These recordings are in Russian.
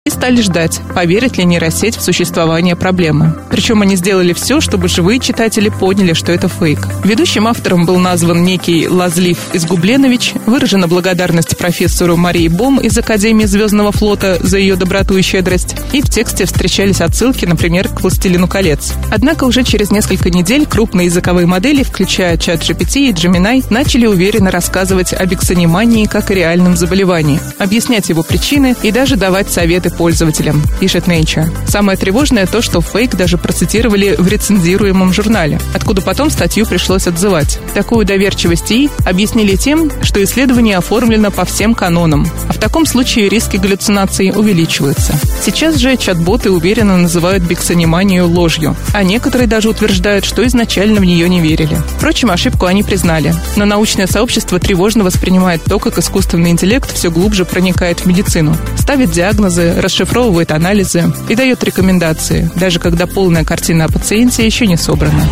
и стали ждать, поверит ли нейросеть в существование проблемы. Причем они сделали все, чтобы живые читатели поняли, что это фейк. Ведущим автором был назван некий Лазлив Изгубленович, выражена благодарность профессору Марии Бом из Академии Звездного флота за ее доброту и щедрость, и в тексте встречались отсылки, например, к «Властелину колец». Однако уже через несколько недель крупные языковые модели, включая ChatGPT и Gemini, начали уверенно рассказывать о биксонимании как о реальном заболевании, объяснять его причины и даже давать советы пользователям, пишет Nature. Самое тревожное то, что фейк даже процитировали в рецензируемом журнале, откуда потом статью пришлось отзывать. Такую доверчивость ИИ объяснили тем, что исследование оформлено по всем канонам, а в таком случае риски галлюцинаций увеличиваются. Сейчас же чат-боты уверенно называют биксониманию ложью, а некоторые даже утверждают, что изначально в нее не верили. Впрочем, ошибку они признали, но научное сообщество тревожно воспринимает то, как искусственный интеллект все глубже проникает в медицину, ставит диагнозы, расшифровывает анализы и дает рекомендации, даже когда полная картина о пациенте еще не собрана.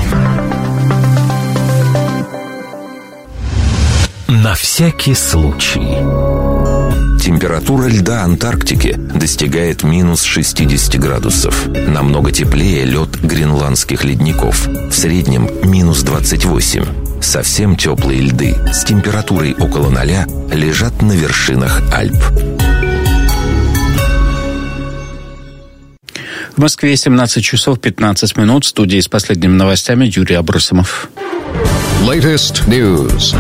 На всякий случай. Температура льда Антарктики достигает минус 60 градусов. Намного теплее лед гренландских ледников. В среднем минус 28. Совсем теплые льды с температурой около 0 лежат на вершинах Альп. В Москве 17 часов 15 минут. В студии с последними новостями Юрий Абросимов. Latest news.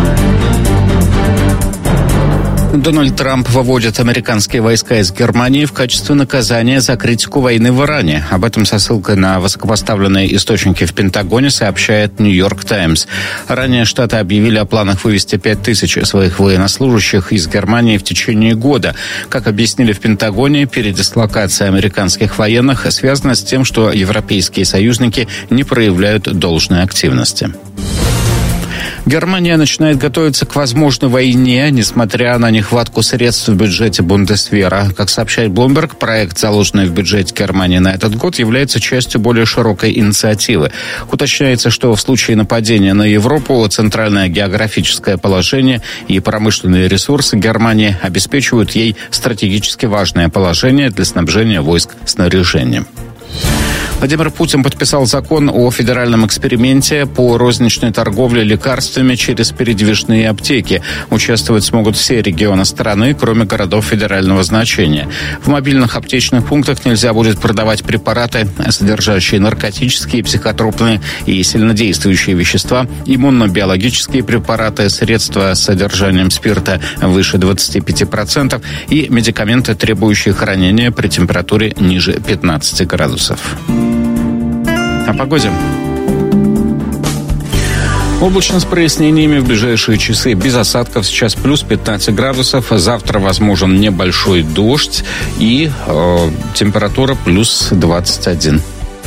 Дональд Трамп выводит американские войска из Германии в качестве наказания за критику войны в Иране. Об этом со ссылкой на высокопоставленные источники в Пентагоне сообщает «Нью-Йорк Таймс». Ранее Штаты объявили о планах вывести 5000 своих военнослужащих из Германии в течение года. Как объяснили в Пентагоне, передислокация американских военных связана с тем, что европейские союзники не проявляют должной активности. Германия начинает готовиться к возможной войне, несмотря на нехватку средств в бюджете Бундесвера. Как сообщает Bloomberg, проект, заложенный в бюджете Германии на этот год, является частью более широкой инициативы. Уточняется, что в случае нападения на Европу центральное географическое положение и промышленные ресурсы Германии обеспечивают ей стратегически важное положение для снабжения войск снаряжением. Владимир Путин подписал закон о федеральном эксперименте по розничной торговле лекарствами через передвижные аптеки. Участвовать смогут все регионы страны, кроме городов федерального значения. В мобильных аптечных пунктах нельзя будет продавать препараты, содержащие наркотические, психотропные и сильнодействующие вещества, иммунно-биологические препараты, средства с содержанием спирта выше 25% и медикаменты, требующие хранения при температуре ниже 15 градусов. О погоде. Облачно с прояснениями в ближайшие часы, без осадков. Сейчас плюс 15 градусов. Завтра возможен небольшой дождь и температура плюс 21.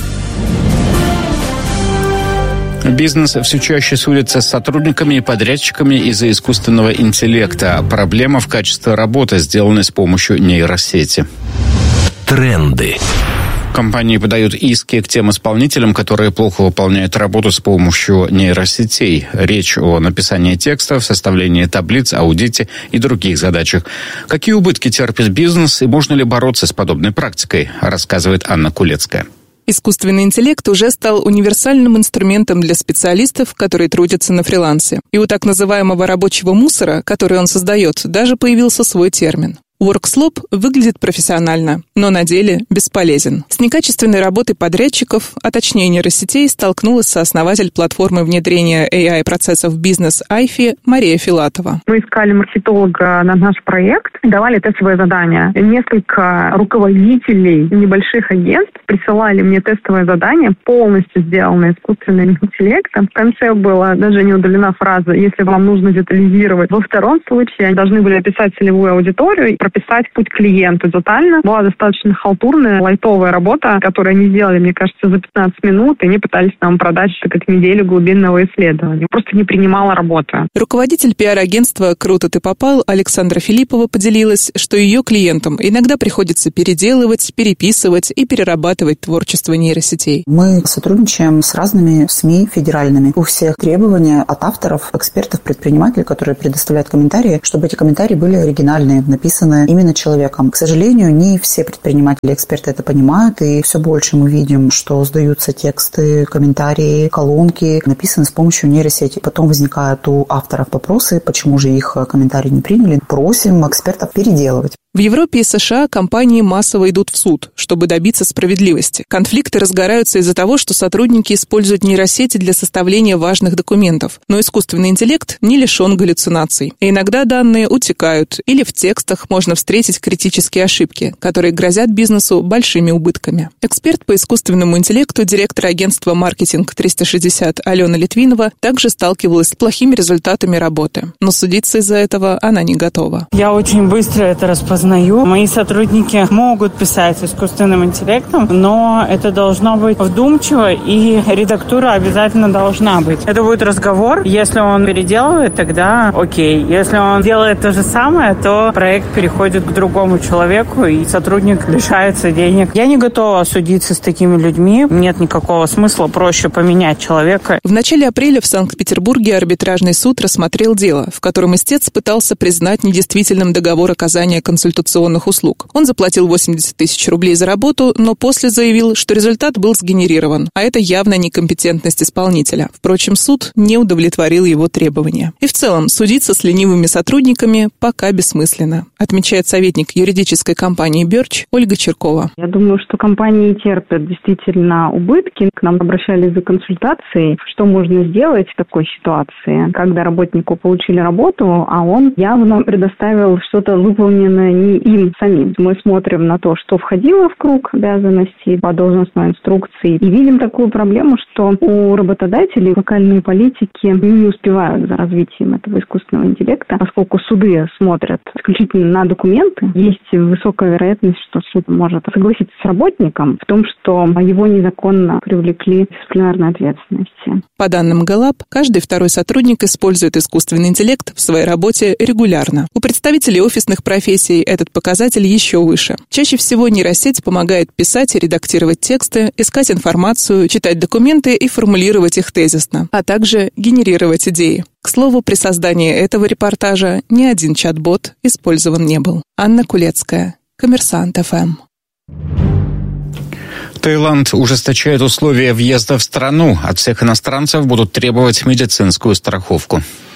Бизнес все чаще судится с сотрудниками и подрядчиками из-за искусственного интеллекта. Проблема в качестве работы, сделанной с помощью нейросети. Тренды. Компании подают иски к тем исполнителям, которые плохо выполняют работу с помощью нейросетей. Речь о написании текстов, составлении таблиц, аудите и других задачах. Какие убытки терпит бизнес и можно ли бороться с подобной практикой, рассказывает Анна Кулецкая. Искусственный интеллект уже стал универсальным инструментом для специалистов, которые трудятся на фрилансе. И у так называемого рабочего мусора, который он создает, даже появился свой термин. Workslop выглядит профессионально, но на деле бесполезен. С некачественной работой подрядчиков, а точнее нейросетей, столкнулась сооснователь платформы внедрения AI-процессов бизнес Айфи Мария Филатова. Мы искали маркетолога на наш проект, давали тестовое задание. Несколько руководителей небольших агентств присылали мне тестовое задание, полностью сделанное искусственным интеллектом. В конце была даже не удалена фраза «если вам нужно детализировать». Во втором случае они должны были описать целевую аудиторию и прописать путь клиенту детально. Была достаточно халтурная, лайтовая работа, которую они сделали, мне кажется, за 15 минут, и они пытались нам продать как неделю глубинного исследования. Просто не принимала работу. Руководитель пиар-агентства «Круто ты попал» Александра Филиппова поделилась, что ее клиентам иногда приходится переделывать, переписывать и перерабатывать творчество нейросетей. Мы сотрудничаем с разными СМИ федеральными. У всех требования от авторов, экспертов, предпринимателей, которые предоставляют комментарии, чтобы эти комментарии были оригинальные, написаны написаны именно человеком. К сожалению, не все предприниматели, эксперты это понимают, и все больше мы видим, что сдаются тексты, комментарии, колонки, написаны с помощью нейросети. Потом возникают у авторов вопросы, почему же их комментарии не приняли. Просим экспертов переделывать. В Европе и США компании массово идут в суд, чтобы добиться справедливости. Конфликты разгораются из-за того, что сотрудники используют нейросети для составления важных документов. Но искусственный интеллект не лишен галлюцинаций. И иногда данные утекают, или в текстах можно встретить критические ошибки, которые грозят бизнесу большими убытками. Эксперт по искусственному интеллекту, директор агентства «Маркетинг 360» Алена Литвинова также сталкивалась с плохими результатами работы. Но судиться из-за этого она не готова. Я очень быстро это распознаю. Мои сотрудники могут писать с искусственным интеллектом, но это должно быть вдумчиво, и редактура обязательно должна быть. Это будет разговор. Если он переделывает, тогда окей. Если он делает то же самое, то проект переходит к другому человеку, и сотрудник лишается денег. Я не готова судиться с такими людьми. Нет никакого смысла, проще поменять человека. В начале апреля в Санкт-Петербурге арбитражный суд рассмотрел дело, в котором истец пытался признать недействительным договор оказания консультационных услуг. Он заплатил 80 тысяч рублей за работу, но после заявил, что результат был сгенерирован, а это явно некомпетентность исполнителя. Впрочем, суд не удовлетворил его требования. И в целом, судиться с ленивыми сотрудниками пока бессмысленно, отмечает советник юридической компании «Бёрч» Ольга Черкова. Я думаю, что компании терпят действительно убытки. К нам обращались за консультацией. Что можно сделать в такой ситуации, когда работнику получили работу, а он явно предоставил что-то выполненное не им самим. Мы смотрим на то, что входило в круг обязанностей по должностной инструкции, и видим такую проблему, что у работодателей локальные политики не успевают за развитием этого искусственного интеллекта, поскольку суды смотрят исключительно на документы. Есть высокая вероятность, что суд может согласиться с работником в том, что его незаконно привлекли к дисциплинарной ответственности. По данным Гэллап, каждый второй сотрудник использует искусственный интеллект в своей работе регулярно. У представителей офисных профессий этот показатель еще выше. Чаще всего нейросеть помогает писать и редактировать тексты, искать информацию, читать документы и формулировать их тезисно, а также генерировать идеи. К слову, при создании этого репортажа ни один чат-бот использован не был. Анна Кулецкая, Коммерсант ФМ. Таиланд ужесточает условия въезда в страну. От всех иностранцев будут требовать медицинскую страховку.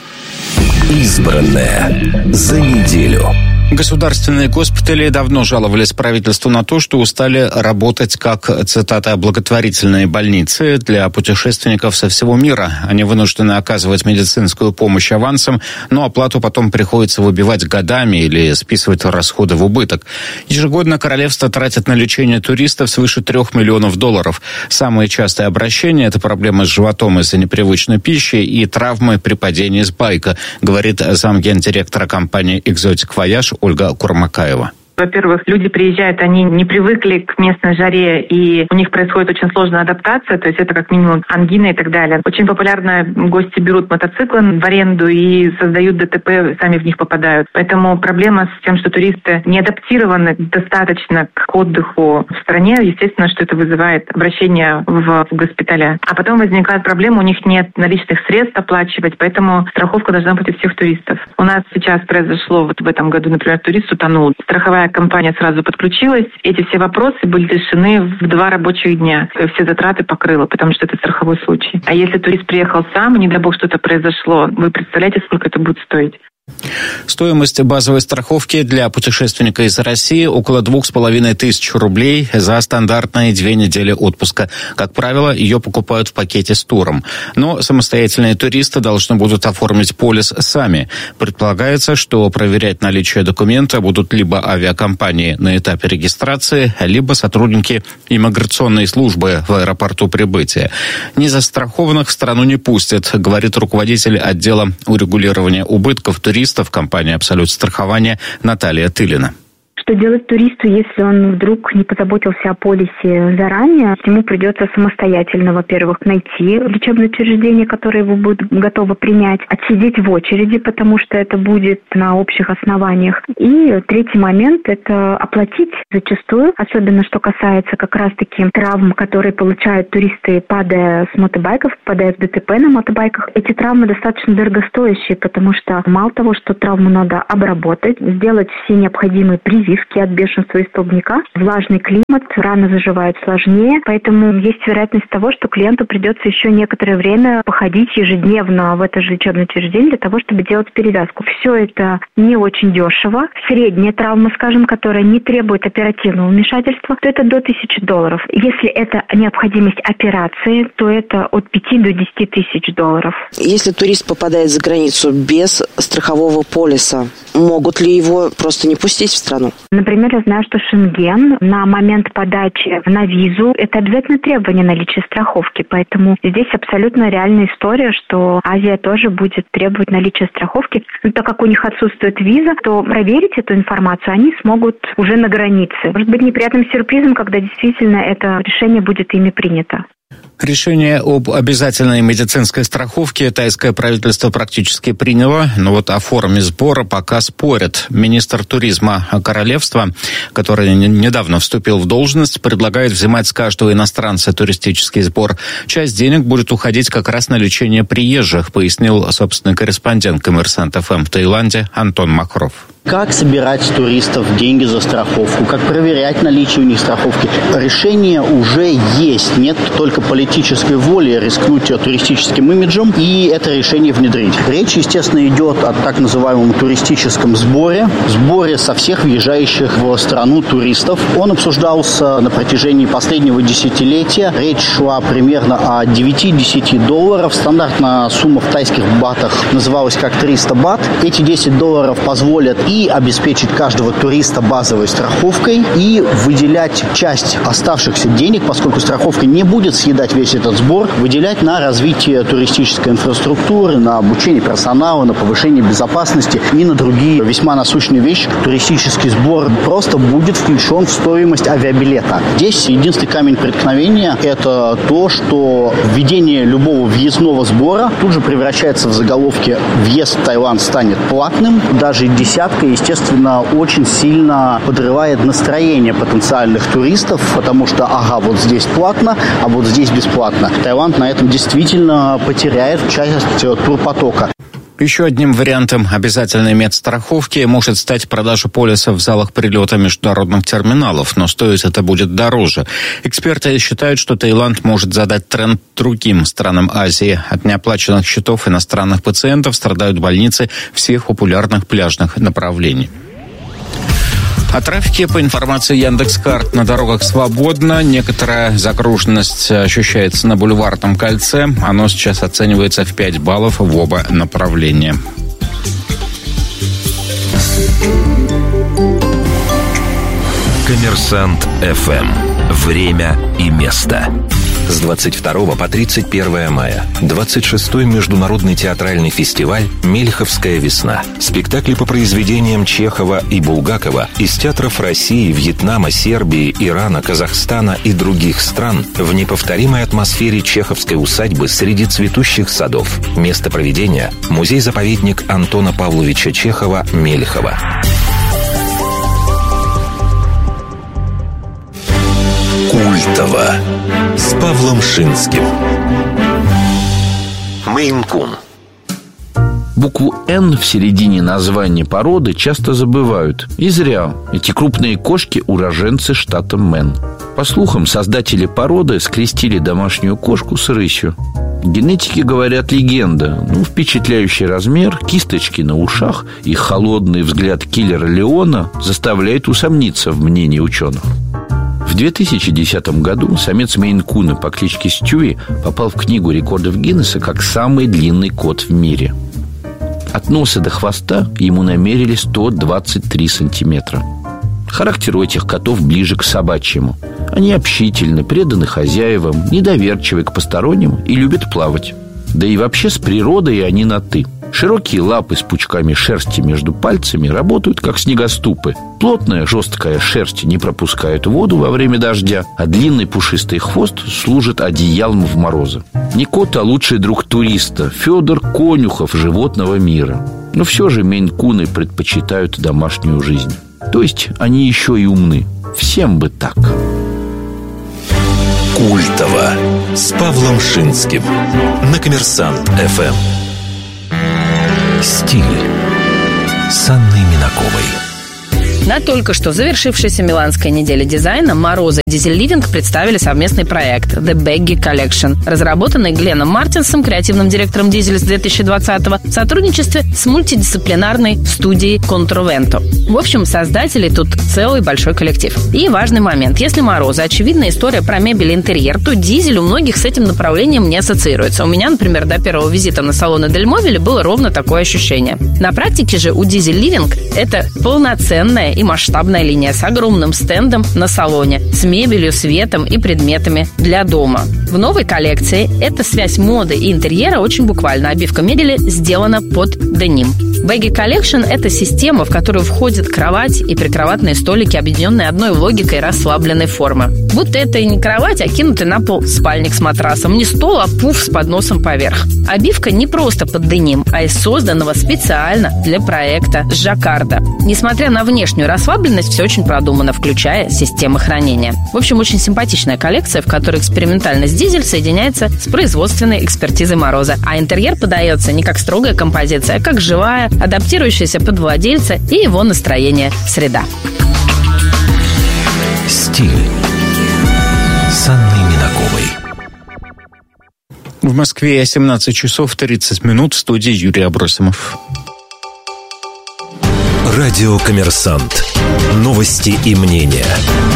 Избранное за неделю. Государственные госпитали давно жаловались правительству на то, что устали работать как, цитата, «благотворительные больницы для путешественников со всего мира». Они вынуждены оказывать медицинскую помощь авансом, но оплату потом приходится выбивать годами или списывать расходы в убыток. Ежегодно королевство тратит на лечение туристов свыше $3 миллионов. Самые частые обращения – это проблемы с животом из-за непривычной пищи и травмы при падении с байка, говорит замгендиректора компании «Экзотик Вояж» Ольга Курмакаева. Во-первых, люди приезжают, они не привыкли к местной жаре, и у них происходит очень сложная адаптация, то есть это как минимум ангина и так далее. Очень популярно гости берут мотоциклы в аренду и создают ДТП, сами в них попадают. Поэтому проблема с тем, что туристы не адаптированы достаточно к отдыху в стране, естественно, что это вызывает обращение в госпиталя. А потом возникает проблема, у них нет наличных средств оплачивать, поэтому страховка должна быть у всех туристов. У нас сейчас произошло вот в этом году, например, турист утонул. Страховая компания сразу подключилась. Эти все вопросы были решены в 2 рабочих дня. Все затраты покрыла, потому что это страховой случай. А если турист приехал сам, не дай бог что-то произошло, вы представляете, сколько это будет стоить? Стоимость базовой страховки для путешественника из России около 2500 рублей за стандартные 2 недели отпуска. Как правило, ее покупают в пакете с туром. Но самостоятельные туристы должны будут оформить полис сами. Предполагается, что проверять наличие документа будут либо авиакомпании на этапе регистрации, либо сотрудники иммиграционной службы в аэропорту прибытия. Незастрахованных в страну не пустят, говорит руководитель отдела урегулирования убытков туристов компании «Абсолют страхования» Наталья Тылина. Что делать туристу, если он вдруг не позаботился о полисе заранее? Ему придется самостоятельно, во-первых, найти лечебное учреждение, которое его будет готово принять, отсидеть в очереди, потому что это будет на общих основаниях. И третий момент – это оплатить зачастую, особенно что касается как раз-таки травм, которые получают туристы, падая с мотобайков, попадая в ДТП на мотобайках. Эти травмы достаточно дорогостоящие, потому что мало того, что травму надо обработать, сделать все необходимые прививки от бешенства и столбняка, влажный климат, раны заживают сложнее, поэтому есть вероятность того, что клиенту придется еще некоторое время походить ежедневно в это же лечебное учреждение для того, чтобы делать перевязку. Все это не очень дешево. Средняя травма, скажем, которая не требует оперативного вмешательства, то это до $1000. Если это необходимость операции, то это от 5 до 10 тысяч долларов. Если турист попадает за границу без страхового полиса, могут ли его просто не пустить в страну? Например, я знаю, что Шенген на момент подачи на визу – это обязательно требование наличия страховки, поэтому здесь абсолютно реальная история, что Азия тоже будет требовать наличия страховки. Но так как у них отсутствует виза, то проверить эту информацию они смогут уже на границе. Может быть неприятным сюрпризом, когда действительно это решение будет ими принято. Решение об обязательной медицинской страховке тайское правительство практически приняло, но вот о форме сбора пока спорят. Министр туризма королевства, который недавно вступил в должность, предлагает взимать с каждого иностранца туристический сбор. Часть денег будет уходить как раз на лечение приезжих, пояснил собственный корреспондент Коммерсант ФМ в Таиланде Антон Махров. Как собирать с туристов деньги за страховку, как проверять наличие у них страховки. Решение уже есть, нет только политической воли рискнуть туристическим имиджем и это решение внедрить. Речь, естественно, идет о так называемом туристическом сборе со всех въезжающих в страну туристов. Он обсуждался на протяжении последнего десятилетия. Речь шла примерно о $9-10. Стандартная сумма в тайских батах называлась как 300 бат. Эти $10 позволят и обеспечить каждого туриста базовой страховкой, и выделять часть оставшихся денег, поскольку страховка не будет съедать весь этот сбор, выделять на развитие туристической инфраструктуры, на обучение персонала, на повышение безопасности и на другие весьма насущные вещи. Туристический сбор просто будет включен в стоимость авиабилета. Здесь единственный камень преткновения – это то, что введение любого въездного сбора тут же превращается в заголовки «Въезд в Таиланд станет платным». Даже десятка, естественно, очень сильно подрывает настроение потенциальных туристов, потому что, вот здесь платно, а вот здесь бесплатно. Таиланд на этом действительно потеряет часть турпотока. Еще одним вариантом обязательной медстраховки может стать продажа полиса в залах прилета международных терминалов, но стоить это будет дороже. Эксперты считают, что Таиланд может задать тренд другим странам Азии. От неоплаченных счетов иностранных пациентов страдают больницы всех популярных пляжных направлений. О трафике, по информации Яндекс.Карт, на дорогах свободно. Некоторая загруженность ощущается на Бульварном кольце. Оно сейчас оценивается в 5 баллов в оба направления. Коммерсант ФМ. Время и место. С 22 по 31 мая 26-й международный театральный фестиваль «Мельховская весна». Спектакли по произведениям Чехова и Булгакова из театров России, Вьетнама, Сербии, Ирана, Казахстана и других стран в неповторимой атмосфере чеховской усадьбы среди цветущих садов. Место проведения – музей-заповедник Антона Павловича Чехова «Мельхово». Культово с Павлом Шинским. Мейн-кун. Букву «Н» в середине названия породы часто забывают. И зря. Эти крупные кошки – уроженцы штата Мэн. По слухам, создатели породы скрестили домашнюю кошку с рысью. Генетики говорят, легенда. Впечатляющий размер, кисточки на ушах и холодный взгляд киллера Леона заставляет усомниться в мнении ученых. В 2010 году самец мейн-куна по кличке Стюи попал в книгу рекордов Гиннесса как самый длинный кот в мире. От носа до хвоста ему намерили 123 сантиметра. Характер у этих котов ближе к собачьему. Они общительны, преданы хозяевам, недоверчивы к посторонним и любят плавать. Да и вообще с природой они на «ты». Широкие лапы с пучками шерсти между пальцами работают как снегоступы. Плотная жесткая шерсть не пропускает воду во время дождя, а длинный пушистый хвост служит одеялом в морозы. Не кот, а лучший друг туриста Федор Конюхов животного мира. Но все же мейн-куны предпочитают домашнюю жизнь. То есть они еще и умны. Всем бы так. Культово с Павлом Шинским на Коммерсант ФМ. Стиль с Анной Минаковой. На только что завершившейся Миланской неделе дизайна Мороза и Diesel Living представили совместный проект The Baggy Collection, разработанный Гленном Мартинсом, креативным директором Diesel с 2020-го, в сотрудничестве с мультидисциплинарной студией Controvento. В общем, создателей тут целый большой коллектив. И важный момент. Если Мороза — очевидная история про мебель и интерьер, то Diesel у многих с этим направлением не ассоциируется. У меня, например, до первого визита на салоны Дель Мобиле было ровно такое ощущение. На практике же у Diesel Living это полноценная и масштабная линия с огромным стендом на салоне, с мебелью, светом и предметами для дома. В новой коллекции эта связь моды и интерьера очень буквально. Обивка мебели сделана под деним. Baggy Collection – это система, в которую входят кровать и прикроватные столики, объединенные одной логикой расслабленной формы. Будто это и не кровать, а кинутый на пол спальник с матрасом, не стол, а пуф с подносом поверх. Обивка не просто под деним, а из созданного специально для проекта жаккарда. Несмотря на внешнюю расслабленность, все очень продумано, включая системы хранения. В общем, очень симпатичная коллекция, в которой экспериментальность Diesel соединяется с производственной экспертизой Мороза, а интерьер подается не как строгая композиция, а как живая, адаптирующаяся под владельца и его настроение среда. Стиль с Анной Минаковой. В Москве 17 часов 30 минут, в студии Юрий Абросимов. Радио «Коммерсант». Новости и мнения.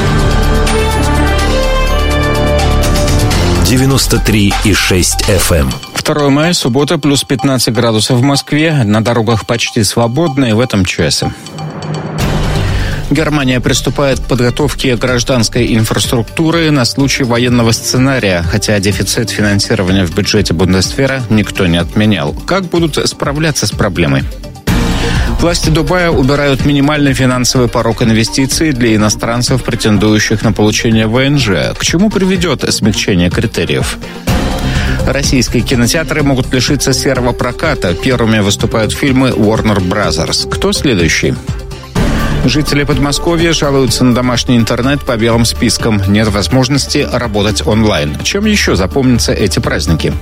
93,6 FM. 2 мая, суббота, плюс 15 градусов в Москве. На дорогах почти свободно и в этом часе. Германия приступает к подготовке гражданской инфраструктуры на случай военного сценария, хотя дефицит финансирования в бюджете Бундесвера никто не отменял. Как будут справляться с проблемой? Власти Дубая убирают минимальный финансовый порог инвестиций для иностранцев, претендующих на получение ВНЖ. К чему приведет смягчение критериев? Российские кинотеатры могут лишиться серого проката. Первыми выступают фильмы Warner Brothers. Кто следующий? Жители Подмосковья жалуются на домашний интернет по белым спискам. Нет возможности работать онлайн. Чем еще запомнятся эти праздники?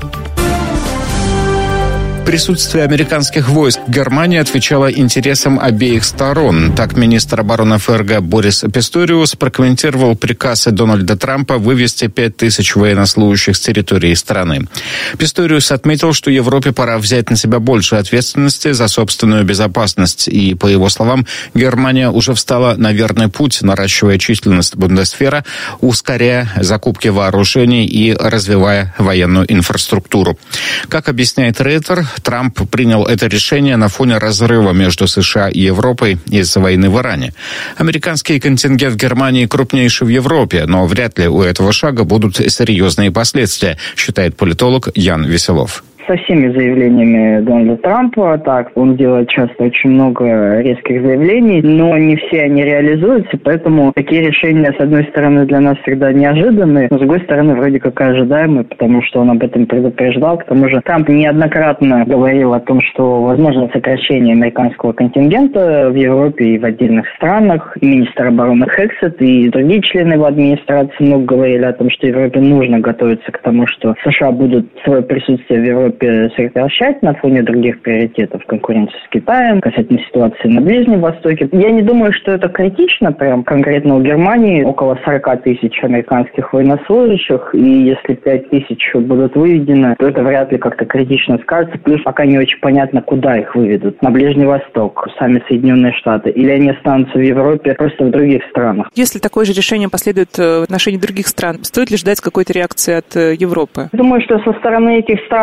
Присутствие американских войск в Германии отвечало интересам обеих сторон. Так министр обороны ФРГ Борис Писториус прокомментировал приказ Дональда Трампа вывести 5000 военнослужащих с территории страны. Писториус отметил, что Европе пора взять на себя больше ответственности за собственную безопасность. И, по его словам, Германия уже встала на верный путь, наращивая численность Бундесвера, ускоряя закупки вооружений и развивая военную инфраструктуру. Как объясняет Рейтер, Трамп принял это решение на фоне разрыва между США и Европой из-за войны в Иране. Американский контингент в Германии крупнейший в Европе, но вряд ли у этого шага будут серьезные последствия, считает политолог Ян Веселов. Со всеми заявлениями Дональда Трампа, так, он делает часто очень много резких заявлений, но не все они реализуются, поэтому такие решения, с одной стороны, для нас всегда неожиданные, но с другой стороны, вроде как и ожидаемые, потому что он об этом предупреждал. К тому же Трамп неоднократно говорил о том, что возможно сокращение американского контингента в Европе и в отдельных странах. И министр обороны Хексет и другие члены его администрации много говорили о том, что Европе нужно готовиться к тому, что США будут свое присутствие в Европе сокращать на фоне других приоритетов, конкуренции с Китаем, касательно ситуации на Ближнем Востоке. Я не думаю, что это критично, прям конкретно у Германии около 40 тысяч американских военнослужащих, и если 5 тысяч будут выведены, то это вряд ли как-то критично скажется, плюс пока не очень понятно, куда их выведут. На Ближний Восток, сами Соединенные Штаты, или они останутся в Европе, просто в других странах. Если такое же решение последует в отношении других стран, стоит ли ждать какой-то реакции от Европы? Думаю, что со стороны этих стран, да,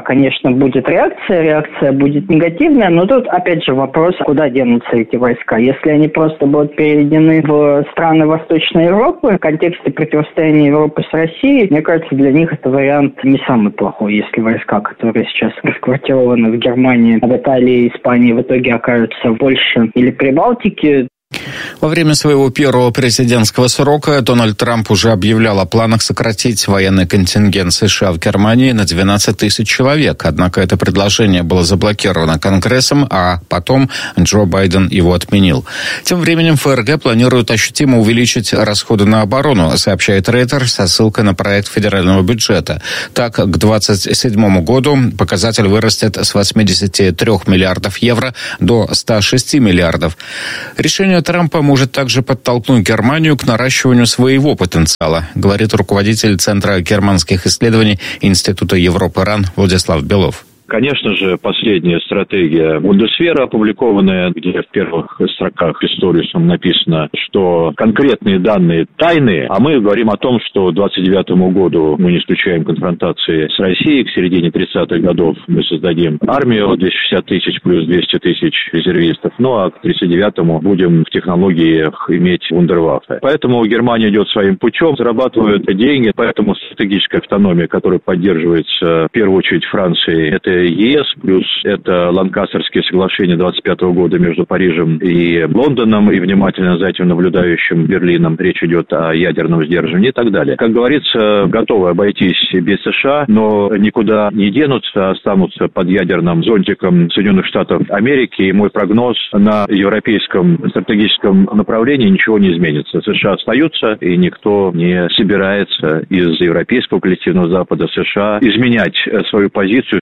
конечно, будет реакция будет негативная, но тут, опять же, вопрос, куда денутся эти войска. Если они просто будут переведены в страны Восточной Европы, в контексте противостояния Европы с Россией, мне кажется, для них это вариант не самый плохой. Если войска, которые сейчас расквартированы в Германии, в Италии и Испании, в итоге окажутся в Польше или Прибалтике. Во время своего первого президентского срока Дональд Трамп уже объявлял о планах сократить военный контингент США в Германии на 12 тысяч человек. Однако это предложение было заблокировано Конгрессом, а потом Джо Байден его отменил. Тем временем ФРГ планирует ощутимо увеличить расходы на оборону, сообщает Рейтер со ссылкой на проект федерального бюджета. Так, к 2027 году показатель вырастет с 83 миллиардов евро до 106 миллиардов. Решение Трампа может также подтолкнуть Германию к наращиванию своего потенциала, говорит руководитель Центра германских исследований Института Европы-РАН Владислав Белов. Конечно же, последняя стратегия Бундесвера, опубликованная, где в первых строках Pistorius'ом написано, что конкретные данные тайные, а мы говорим о том, что к 2029 году мы не исключаем конфронтации с Россией, к середине 30-х годов мы создадим армию 260 тысяч плюс 200 тысяч резервистов, ну а к 39-му будем в технологиях иметь вундерваффе. Поэтому Германия идет своим путем, зарабатывает деньги, поэтому стратегическая автономия, которая поддерживается в первую очередь Францией, это ЕС, плюс это Ланкастерские соглашения 25 года между Парижем и Лондоном, и внимательно за этим наблюдающим Берлином. Речь идет о ядерном сдерживании и так далее. Как говорится, готовы обойтись без США, но никуда не денутся, останутся под ядерным зонтиком Соединенных Штатов Америки. И мой прогноз: на европейском стратегическом направлении ничего не изменится. США остаются, и никто не собирается из европейского коллективного Запада США изменять свою позицию.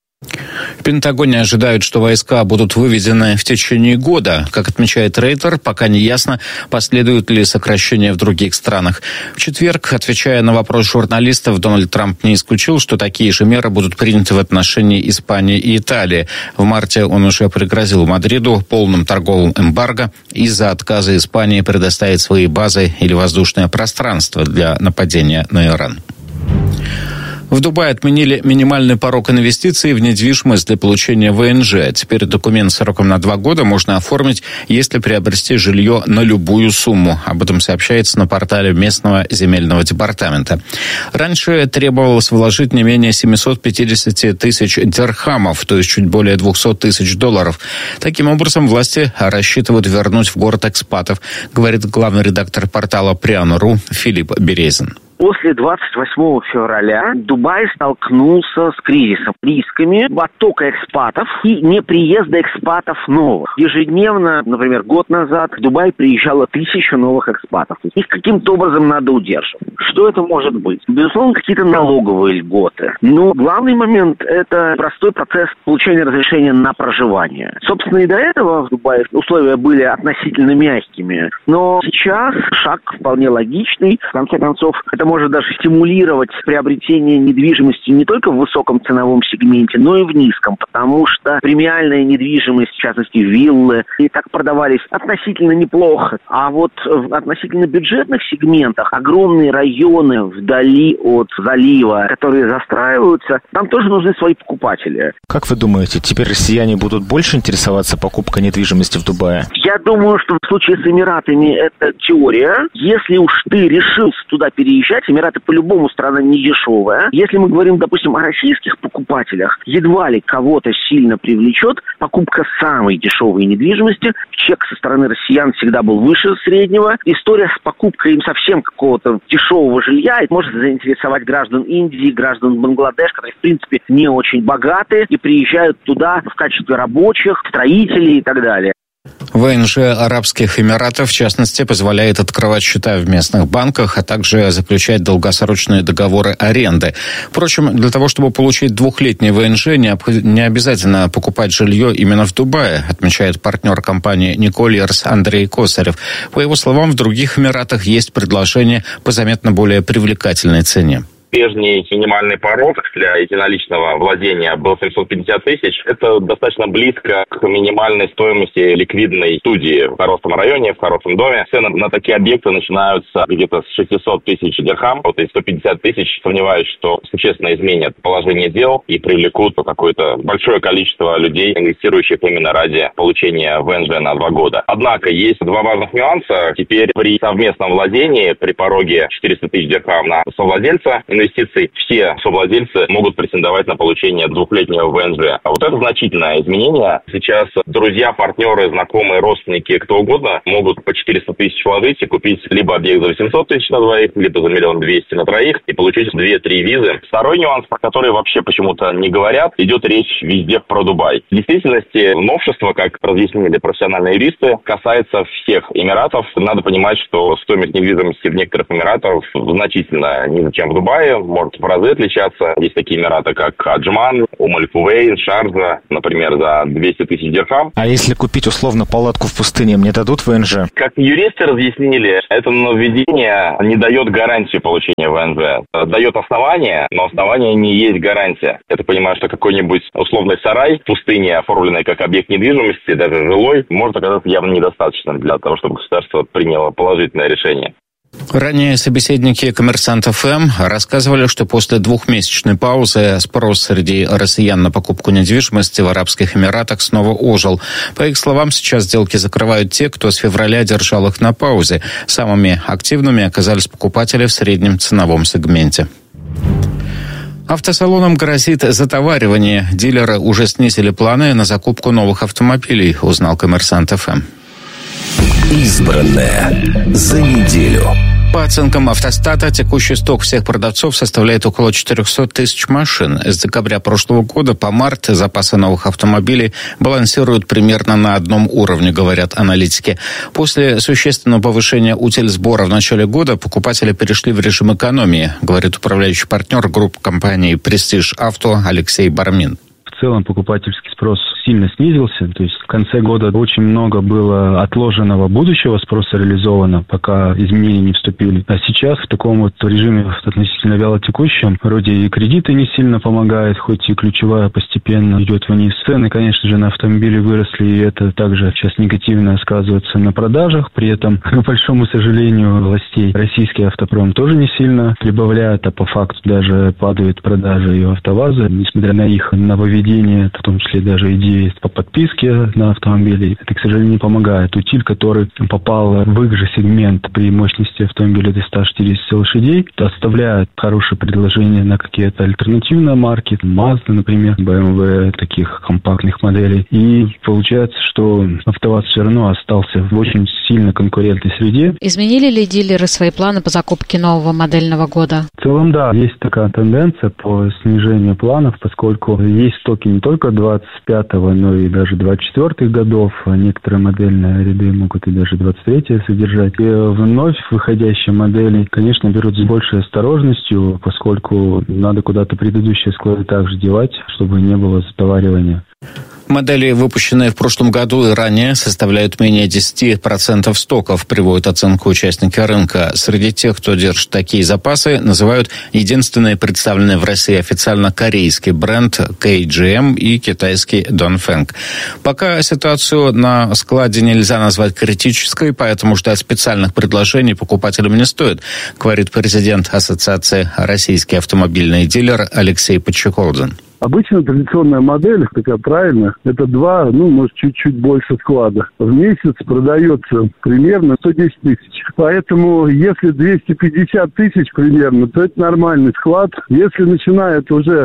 В Пентагоне ожидают, что войска будут выведены в течение года. Как отмечает Рейтер, пока не ясно, последует ли сокращение в других странах. В четверг, отвечая на вопрос журналистов, Дональд Трамп не исключил, что такие же меры будут приняты в отношении Испании и Италии. В марте он уже пригрозил Мадриду полным торговым эмбарго из-за отказа Испании предоставить свои базы или воздушное пространство для нападения на Иран. В Дубае отменили минимальный порог инвестиций в недвижимость для получения ВНЖ. Теперь документ сроком на 2 года можно оформить, если приобрести жилье на любую сумму. Об этом сообщается на портале местного земельного департамента. Раньше требовалось вложить не менее 750 тысяч дирхамов, то есть чуть более 200 тысяч долларов. Таким образом, власти рассчитывают вернуть в город экспатов, говорит главный редактор портала Приано.ру Филипп Березин. После 28 февраля Дубай столкнулся с кризисом, рисками оттока экспатов и неприезда экспатов новых. Ежедневно, например, год назад в Дубай приезжало 1000 новых экспатов. Их каким-то образом надо удерживать. Что это может быть? Безусловно, какие-то налоговые льготы. Но главный момент – это простой процесс получения разрешения на проживание. Собственно, и до этого в Дубае условия были относительно мягкими. Но сейчас шаг вполне логичный. В конце концов, это может даже стимулировать приобретение недвижимости не только в высоком ценовом сегменте, но и в низком, потому что премиальная недвижимость, в частности виллы, и так продавались относительно неплохо. А вот в относительно бюджетных сегментах огромные районы вдали от залива, которые застраиваются, там тоже нужны свои покупатели. Как вы думаете, теперь россияне будут больше интересоваться покупкой недвижимости в Дубае? Я думаю, что в случае с Эмиратами это теория. Если уж ты решился туда переезжать, Эмираты по-любому страна не дешевая. Если мы говорим, допустим, о российских покупателях, едва ли кого-то сильно привлечет покупка самой дешевой недвижимости. Чек со стороны россиян всегда был выше среднего. История с покупкой им совсем какого-то дешевого жилья может заинтересовать граждан Индии, граждан Бангладеш, которые, в принципе, не очень богаты и приезжают туда в качестве рабочих, строителей и так далее. ВНЖ Арабских Эмиратов, в частности, позволяет открывать счета в местных банках, а также заключать долгосрочные договоры аренды. Впрочем, для того, чтобы получить 2-летний ВНЖ, не обязательно покупать жилье именно в Дубае, отмечает партнер компании Никольерс Андрей Косарев. По его словам, в других Эмиратах есть предложения по заметно более привлекательной цене. Прежний минимальный порог для единоличного владения был 750 тысяч. Это достаточно близко к минимальной стоимости ликвидной студии в хорошем районе, в хорошем доме. Цены на такие объекты начинаются где-то с 600 тысяч дирхам. Вот и 150 тысяч, сомневаюсь, что существенно изменят положение дел и привлекут какое-то большое количество людей, инвестирующих именно ради получения ВНЖ на 2 года. Однако есть два важных нюанса. Теперь при совместном владении, при пороге 400 тысяч дирхам на совладельца инвестиций, все совладельцы могут претендовать на получение 2-летнего ВНЖ. А вот это значительное изменение. Сейчас друзья, партнеры, знакомые, родственники, кто угодно могут по 400 тысяч вложить и купить либо объект за 800 тысяч на двоих, либо за 1 200 000 на троих и получить 2-3 визы. Второй нюанс, про который вообще почему-то не говорят, идет речь везде про Дубай. В действительности новшество, как разъяснили профессиональные юристы, касается всех Эмиратов. Надо понимать, что стоимость недвижимости в некоторых Эмиратах значительно ниже, чем в Дубае, может в разы отличаться. Есть такие Эмираты, как Аджман, Аль-Кувейн, Шарджа, например, за 200 тысяч дирхам. А если купить условно палатку в пустыне, мне дадут ВНЖ? Как юристы разъяснили, это нововведение не дает гарантии получения ВНЖ. Дает основание, но основание не есть гарантия. Я так понимаю, что какой-нибудь условный сарай в пустыне, оформленный как объект недвижимости, даже жилой, может оказаться явно недостаточным для того, чтобы государство приняло положительное решение. Ранее собеседники «Коммерсант ФМ» рассказывали, что после 2-месячной паузы спрос среди россиян на покупку недвижимости в Арабских Эмиратах снова ожил. По их словам, сейчас сделки закрывают те, кто с февраля держал их на паузе. Самыми активными оказались покупатели в среднем ценовом сегменте. Автосалонам грозит затоваривание. Дилеры уже снизили планы на закупку новых автомобилей, узнал «Коммерсант ФМ». Избранное за неделю. По оценкам «Автостата», текущий сток всех продавцов составляет около 400 тысяч машин. С декабря прошлого года по март запасы новых автомобилей балансируют примерно на одном уровне, говорят аналитики. После существенного повышения утильсбора в начале года покупатели перешли в режим экономии, говорит управляющий партнер группы компании «Престиж Авто» Алексей Бармин. В целом покупательский спрос сильно снизился. То есть в конце года очень много было отложенного будущего спроса реализовано, пока изменения не вступили. А сейчас в таком вот режиме относительно вялотекущем, вроде и кредиты не сильно помогают, хоть и ключевая постепенно идет вниз. Цены, конечно же, на автомобили выросли, и это также сейчас негативно сказывается на продажах. При этом, к большому сожалению, властей российский автопром тоже не сильно прибавляет, а по факту даже падают продажи и АвтоВАЗа, несмотря на их нововведение, в том числе даже идеи по подписке на автомобили. Это, к сожалению, не помогает. Утиль, который попал в их же сегмент при мощности автомобиля до 160 лошадей, оставляет хорошее предложение на какие-то альтернативные марки, Mazda, например, BMW, таких компактных моделей. И получается, что АвтоВАЗ все равно остался в очень сильно конкурентной среде. Изменили ли дилеры свои планы по закупке нового модельного года? В целом, да, есть такая тенденция по снижению планов, поскольку есть стоки не только 25-го, но и даже 24-х годов. Некоторые модельные ряды могут и даже 23-е содержать. И вновь выходящие модели, конечно, берут с большей осторожностью, поскольку надо куда-то предыдущие склады также девать, чтобы не было затоваривания. Модели, выпущенные в прошлом году и ранее, составляют менее 10% стоков, приводят оценку участники рынка. Среди тех, кто держит такие запасы, называют единственный представленный в России официально корейский бренд KGM и китайский Dongfeng. Пока ситуацию на складе нельзя назвать критической, поэтому ждать специальных предложений покупателям не стоит, говорит президент Ассоциации «Российские автомобильные дилеры» Алексей Подчеколдин. Обычно традиционная модель, такая правильная, это 2, может чуть-чуть больше склада. В месяц продается примерно 110 тысяч. Поэтому если 250 тысяч примерно, то это нормальный склад. Если начинает уже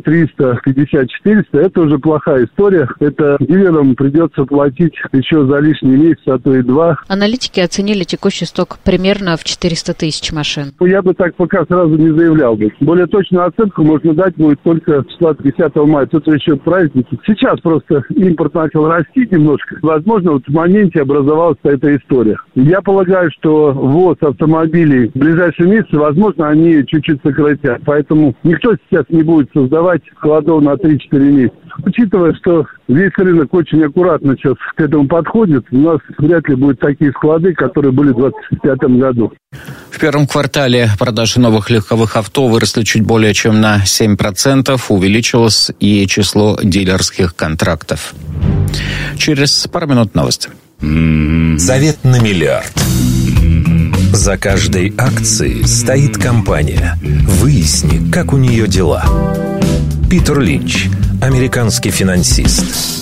350-400, это уже плохая история. Это дилерам придется платить еще за лишний месяц, а то и 2. Аналитики оценили текущий сток примерно в 400 тысяч машин. Я бы так пока сразу не заявлял бы. Более точную оценку можно дать будет только числа 10 мая, тут еще праздники. Сейчас просто импорт начал расти немножко. Возможно, вот в моменте образовалась эта история. Я полагаю, что ввоз автомобилей в ближайшие месяцы, возможно, они чуть-чуть сократят. Поэтому никто сейчас не будет создавать складов на 3-4 месяца. Учитывая, что весь рынок очень аккуратно сейчас к этому подходит, у нас вряд ли будут такие склады, которые были в 2025 году. В первом квартале продажи новых легковых авто выросли чуть более чем на 7%. Увеличилось и число дилерских контрактов. Через пару минут новости. Совет на миллиард. За каждой акцией стоит компания. Выясни, как у нее дела. Питер Линч, американский финансист.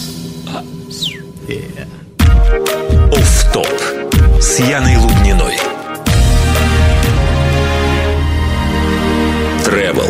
Офф-топ с Яной Лубниной. Travel.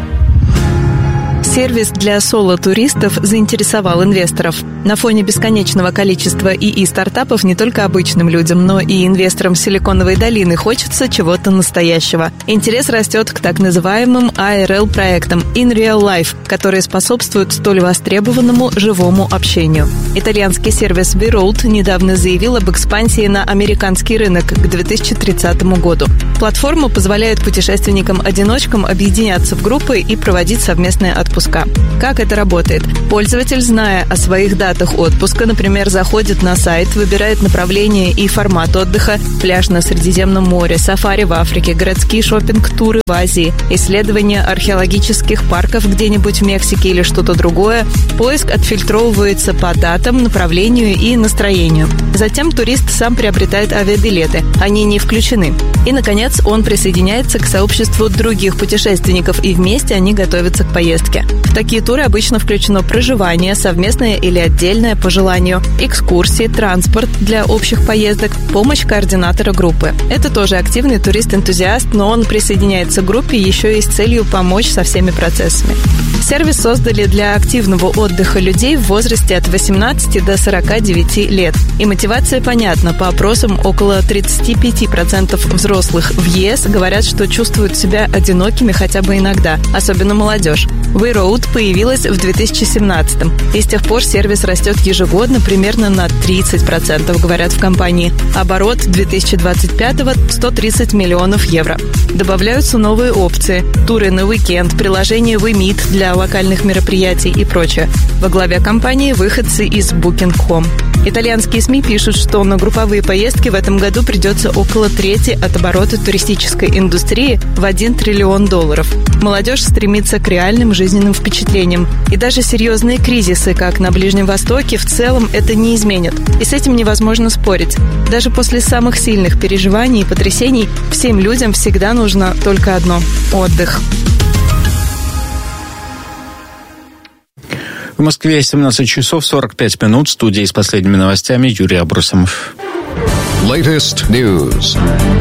Сервис для соло-туристов заинтересовал инвесторов. На фоне бесконечного количества ИИ-стартапов не только обычным людям, но и инвесторам Силиконовой долины хочется чего-то настоящего. Интерес растет к так называемым IRL-проектам In Real Life, которые способствуют столь востребованному живому общению. Итальянский сервис WeRoad недавно заявил об экспансии на американский рынок к 2030 году. Платформа позволяет путешественникам-одиночкам объединяться в группы и проводить совместные отпуска. Как это работает? Пользователь, зная о своих датах отпуска, например, заходит на сайт, выбирает направление и формат отдыха: пляж на Средиземном море, сафари в Африке, городские шопинг-туры в Азии, исследование археологических парков где-нибудь в Мексике или что-то другое. Поиск отфильтровывается по датам, направлению и настроению. Затем турист сам приобретает авиабилеты. Они не включены. И, наконец, он присоединяется к сообществу других путешественников, и вместе они готовятся к поездке. В такие туры обычно включено проживание, совместное или отдельное по желанию, экскурсии, транспорт для общих поездок, помощь координатора группы. Это тоже активный турист-энтузиаст, но он присоединяется к группе еще и с целью помочь со всеми процессами. Сервис создали для активного отдыха людей в возрасте от 18 до 49 лет. И мотивация понятна. По опросам около 35% взрослых в ЕС говорят, что чувствуют себя одинокими хотя бы иногда, особенно молодежь. WeRoad появилась в 2017-м, и с тех пор сервис растет ежегодно примерно на 30%, говорят в компании. Оборот 2025-го – 130 миллионов евро. Добавляются новые опции – туры на уикенд, приложение WeMeet для локальных мероприятий и прочее. Во главе компании выходцы из Booking.com. Итальянские СМИ пишут, что на групповые поездки в этом году придется около трети от оборота туристической индустрии в $1 триллион. Молодежь стремится к реальным жизненным впечатлениям. И даже серьезные кризисы, как на Ближнем Востоке, в целом это не изменит. И с этим невозможно спорить. Даже после самых сильных переживаний и потрясений всем людям всегда нужно только одно – отдых. В Москве 17 часов 45 минут. В студии с последними новостями Юрий Абросимов. Latest News.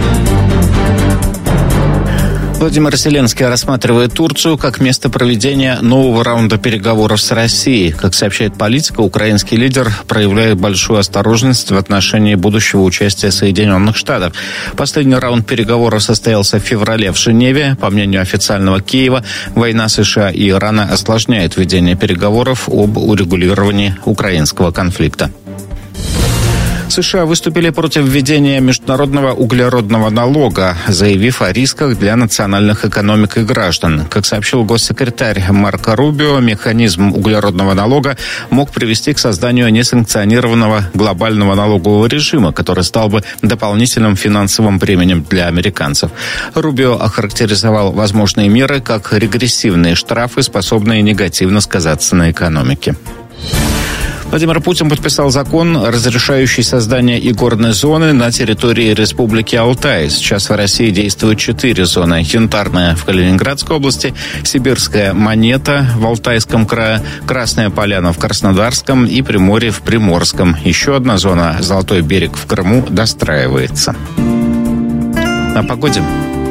Владимир Зеленский рассматривает Турцию как место проведения нового раунда переговоров с Россией. Как сообщает Политика, украинский лидер проявляет большую осторожность в отношении будущего участия Соединенных Штатов. Последний раунд переговоров состоялся в феврале в Женеве. По мнению официального Киева, война США и Ирана осложняет ведение переговоров об урегулировании украинского конфликта. США выступили против введения международного углеродного налога, заявив о рисках для национальных экономик и граждан. Как сообщил госсекретарь Марко Рубио, механизм углеродного налога мог привести к созданию несанкционированного глобального налогового режима, который стал бы дополнительным финансовым бременем для американцев. Рубио охарактеризовал возможные меры как регрессивные штрафы, способные негативно сказаться на экономике. Владимир Путин подписал закон, разрешающий создание игорной зоны на территории Республики Алтай. Сейчас в России действуют 4 зоны. Янтарная в Калининградской области, Сибирская Монета в Алтайском крае, Красная Поляна в Краснодарском и Приморье в Приморском. Еще одна зона, Золотой берег в Крыму, достраивается. О погоде.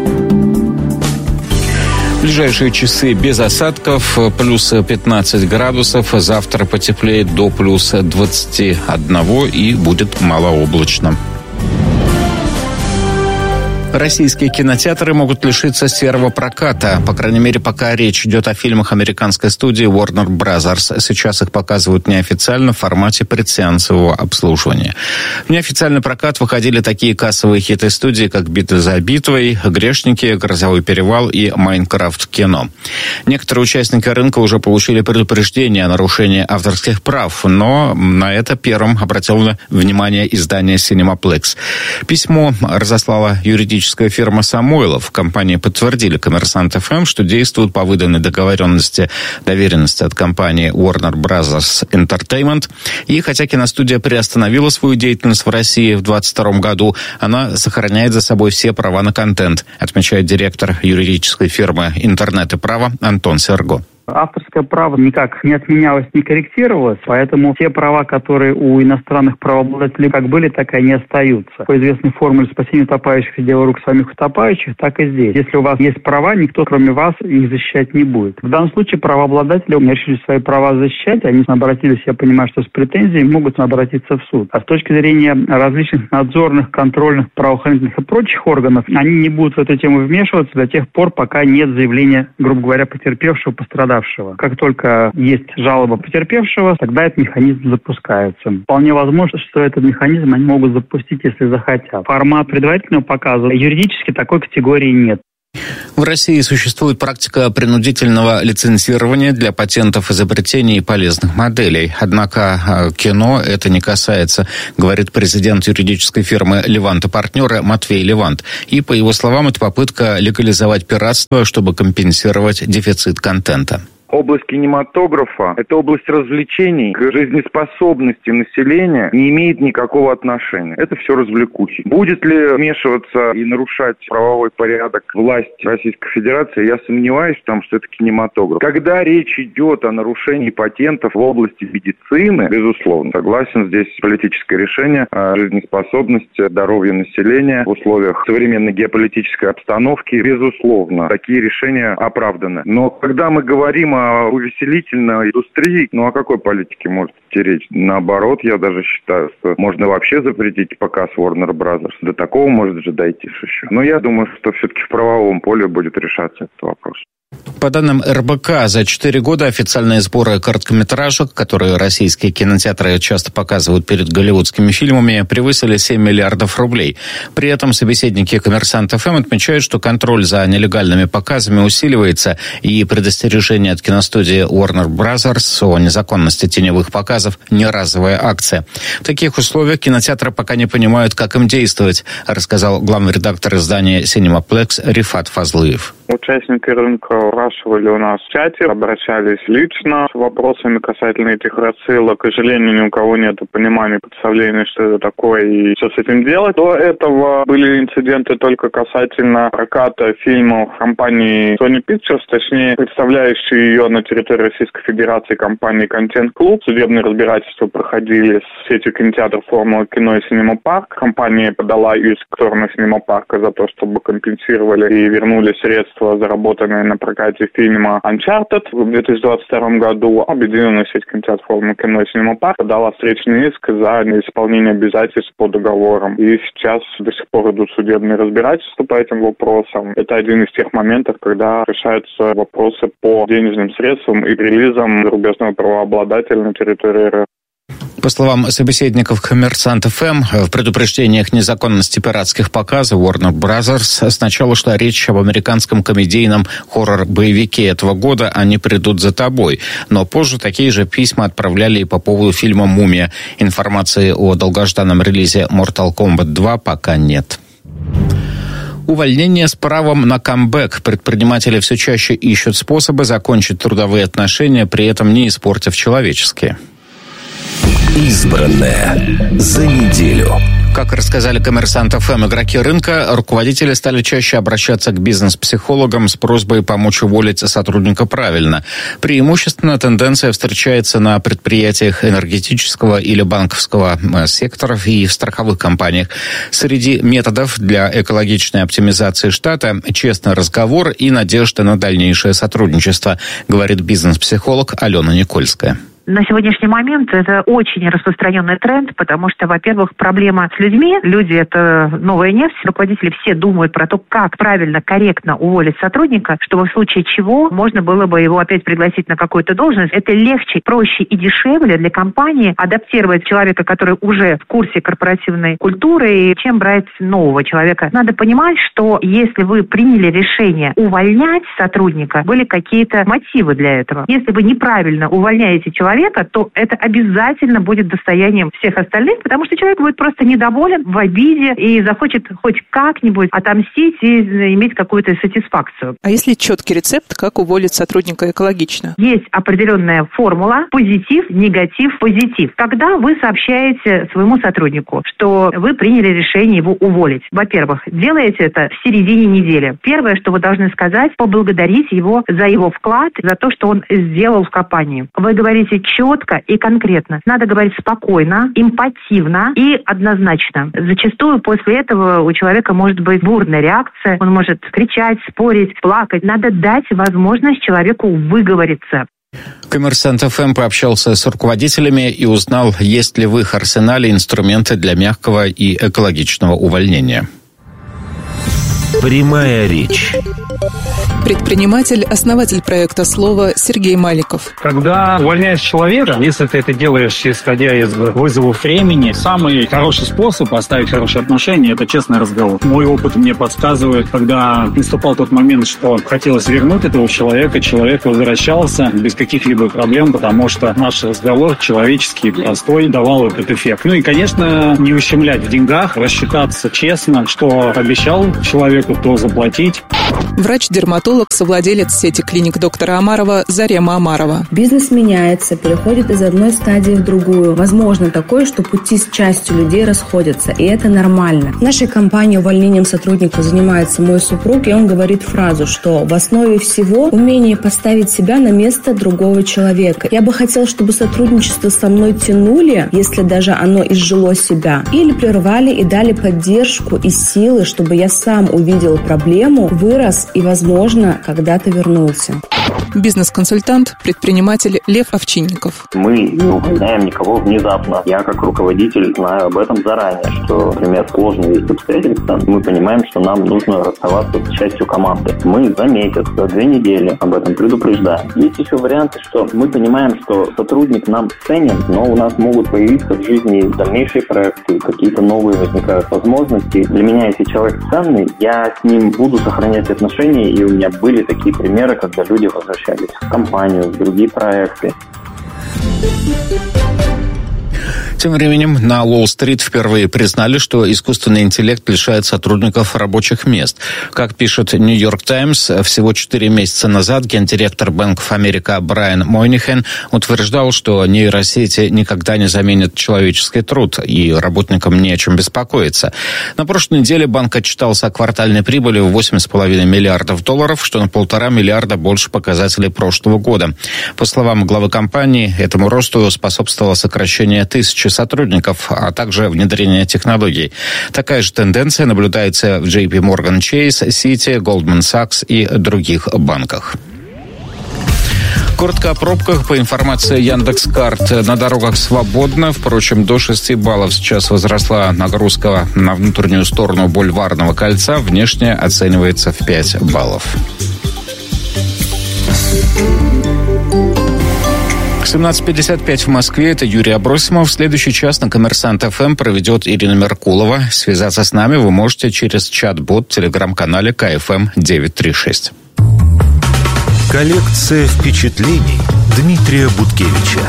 В ближайшие часы без осадков, плюс 15 градусов. Завтра потеплеет до плюс 21 и будет малооблачно. Российские кинотеатры могут лишиться сервопроката. По крайней мере, пока речь идет о фильмах американской студии Warner Brothers. Сейчас их показывают неофициально в формате предсеансового обслуживания. В неофициальный прокат выходили такие кассовые хиты студии, как «Битва за битвой», «Грешники», «Грозовой перевал» и «Майнкрафт. Кино». Некоторые участники рынка уже получили предупреждение о нарушении авторских прав, но на это первым обратило внимание издание «Cineplex». Письмо разослала юридическая фирма «Самойлов». Компании подтвердили «Коммерсант ФМ», что действуют по выданной доверенности от компании Warner Brothers Entertainment. И хотя киностудия приостановила свою деятельность в России в 2022 году, она сохраняет за собой все права на контент, отмечает директор юридической фирмы «Интернет и право» Антон Серго. Авторское право никак не отменялось, не корректировалось, поэтому те права, которые у иностранных правообладателей как были, так и они остаются. По известной формуле спасения утопающих и дело рук самих утопающих, так и здесь. Если у вас есть права, никто, кроме вас, их защищать не будет. В данном случае правообладатели решили свои права защищать, они обратились, я понимаю, что с претензией могут обратиться в суд. А с точки зрения различных надзорных, контрольных, правоохранительных и прочих органов, они не будут в эту тему вмешиваться до тех пор, пока нет заявления, грубо говоря, потерпевшего, пострадавшего. Как только есть жалоба потерпевшего, тогда этот механизм запускается. Вполне возможно, что этот механизм они могут запустить, если захотят. Формат предварительного показа юридически такой категории нет. В России существует практика принудительного лицензирования для патентов, изобретений и полезных моделей. Однако кино это не касается, говорит президент юридической фирмы «Левант и партнеры» Матвей Левант. И, по его словам, это попытка легализовать пиратство, чтобы компенсировать дефицит контента. Область кинематографа – это область развлечений, к жизнеспособности населения не имеет никакого отношения. Это все развлекухи. Будет ли вмешиваться и нарушать правовой порядок власть Российской Федерации, я сомневаюсь в том, что это кинематограф. Когда речь идет о нарушении патентов в области медицины, безусловно, согласен, здесь политическое решение о жизнеспособности, здоровья населения в условиях современной геополитической обстановки, безусловно, такие решения оправданы. Но когда мы говорим о увеселительной индустрии, о какой политике может идти речь? Наоборот, я даже считаю, что можно вообще запретить показ Warner Brothers. До такого может же дойти еще. Но я думаю, что все-таки в правовом поле будет решаться этот вопрос. По данным РБК, за 4 года официальные сборы короткометражек, которые российские кинотеатры часто показывают перед голливудскими фильмами, превысили 7 миллиардов рублей. При этом собеседники «Коммерсант ФМ» отмечают, что контроль за нелегальными показами усиливается, и предостережение от киностудии Warner Brothers о незаконности теневых показов – не разовая акция. В таких условиях кинотеатры пока не понимают, как им действовать, рассказал главный редактор издания «Cineplex» Рифат Фазлыев. Участники рынка спрашивали у нас в чате, обращались лично с вопросами касательно этих рассылок. К сожалению, ни у кого нет понимания, представления, что это такое и что с этим делать. До этого были инциденты только касательно проката фильмов компании Sony Pictures, точнее, представляющей ее на территории Российской Федерации компании Content Club. Судебные разбирательства проходили с сетью кинотеатров «Формула кино» и «Синема-парк». Компания подала иск в сторону «Синема-парка» за то, чтобы компенсировали и вернули средства, заработанные на прокате фильма Uncharted в 2022 году. Объединенная сеть кинотеатров «Формула кино» и «Синема-парк» подала встречный иск за неисполнение обязательств по договорам. И сейчас до сих пор идут судебные разбирательства по этим вопросам. Это один из тех моментов, когда решаются вопросы по денежным средствам и релизам зарубежного правообладателя на территории РФ. По словам собеседников «Коммерсант ФМ», в предупреждениях незаконности пиратских показов Warner Brothers сначала шла речь об американском комедийном хоррор-боевике этого года «Они придут за тобой». Но позже такие же письма отправляли и по поводу фильма «Мумия». Информации о долгожданном релизе Mortal Kombat 2 пока нет. Увольнение с правом на камбэк. Предприниматели все чаще ищут способы закончить трудовые отношения, при этом не испортив человеческие. Избранное за неделю. Как рассказали «Коммерсант ФМ», игроки рынка, руководители стали чаще обращаться к бизнес-психологам с просьбой помочь уволить сотрудника правильно. Преимущественно тенденция встречается на предприятиях энергетического или банковского секторов и в страховых компаниях. Среди методов для экологичной оптимизации штата – честный разговор и надежда на дальнейшее сотрудничество, говорит бизнес-психолог Алена Никольская. На сегодняшний момент это очень распространенный тренд, потому что, во-первых, проблема с людьми. Люди – это новая нефть. Руководители все думают про то, как правильно, корректно уволить сотрудника, чтобы в случае чего можно было бы его опять пригласить на какую-то должность. Это легче, проще и дешевле для компании адаптировать человека, который уже в курсе корпоративной культуры, чем брать нового человека. Надо понимать, что если вы приняли решение увольнять сотрудника, были какие-то мотивы для этого. Если вы неправильно увольняете человека, то это обязательно будет достоянием всех остальных, потому что человек будет просто недоволен, в обиде и захочет хоть как-нибудь отомстить и иметь какую-то сатисфакцию. А есть ли четкий рецепт, как уволить сотрудника экологично? Есть определенная формула позитив, негатив, позитив. Когда вы сообщаете своему сотруднику, что вы приняли решение его уволить. Во-первых, делаете это в середине недели. Первое, что вы должны сказать, поблагодарить его за его вклад, за то, что он сделал в компании. Вы говорите четко и конкретно. Надо говорить спокойно, эмпативно и однозначно. Зачастую после этого у человека может быть бурная реакция, он может кричать, спорить, плакать. Надо дать возможность человеку выговориться. Коммерсант ФМ пообщался с руководителями и узнал, есть ли в их арсенале инструменты для мягкого и экологичного увольнения. Прямая речь. Предприниматель, основатель проекта «Слово» Сергей Маликов. Когда увольняешь человека, если ты это делаешь, исходя из вызовов времени, самый хороший способ оставить хорошие отношения – это честный разговор. Мой опыт мне подсказывает, когда наступал тот момент, что хотелось вернуть этого человека, человек возвращался без каких-либо проблем, потому что наш разговор человеческий, простой, давал этот эффект. Ну и, конечно, не ущемлять в деньгах, рассчитаться честно, что обещал человеку, то заплатить. Врач-дерматолог, совладелец сети клиник доктора Омарова Зарема Омарова. Бизнес меняется, переходит из одной стадии в другую. Возможно такое, что пути с частью людей расходятся, и это нормально. В нашей компании увольнением сотрудника занимается мой супруг, и он говорит фразу, что в основе всего умение поставить себя на место другого человека. Я бы хотел, чтобы сотрудничество со мной тянули, если даже оно изжило себя, или прервали и дали поддержку и силы, чтобы я сам увидел проблему, вырос и, возможно, когда-то вернулся. Бизнес-консультант, предприниматель Лев Овчинников. Мы не увольняем никого внезапно. Я, как руководитель, знаю об этом заранее, что, например, сложные есть обстоятельства, мы понимаем, что нам нужно расставаться с частью команды. Мы за месяц, за 2 недели об этом предупреждаем. Есть еще варианты, что мы понимаем, что сотрудник нам ценен, но у нас могут появиться в жизни дальнейшие проекты, какие-то новые возникают возможности. Для меня, если человек ценный, я с ним буду сохранять отношения, и у меня были такие примеры, когда люди возвращались в компанию, в другие проекты. Тем временем на Уолл-стрит впервые признали, что искусственный интеллект лишает сотрудников рабочих мест. Как пишет «Нью-Йорк Таймс», всего 4 месяца назад гендиректор Bank of America Брайан Мойнихен утверждал, что нейросети никогда не заменят человеческий труд, и работникам не о чем беспокоиться. На прошлой неделе банк отчитался о квартальной прибыли в $8,5 миллиардов, что на 1,5 миллиарда больше показателей прошлого года. По словам главы компании, этому росту способствовало сокращение 1000 сотрудников, а также внедрение технологий. Такая же тенденция наблюдается в JP Morgan Chase, Citi, Goldman Sachs и других банках. Коротко о пробках. По информации Яндекс.Карт, на дорогах свободно. Впрочем, до 6 баллов сейчас возросла нагрузка на внутреннюю сторону Бульварного кольца. Внешне оценивается в 5 баллов. 17:55 в Москве. Это Юрий Абросимов. В следующий час на «Коммерсант ФМ» проведет Ирина Меркулова. Связаться с нами вы можете через чат-бот в телеграм-канале КФМ 936. Коллекция впечатлений Дмитрия Буткевича.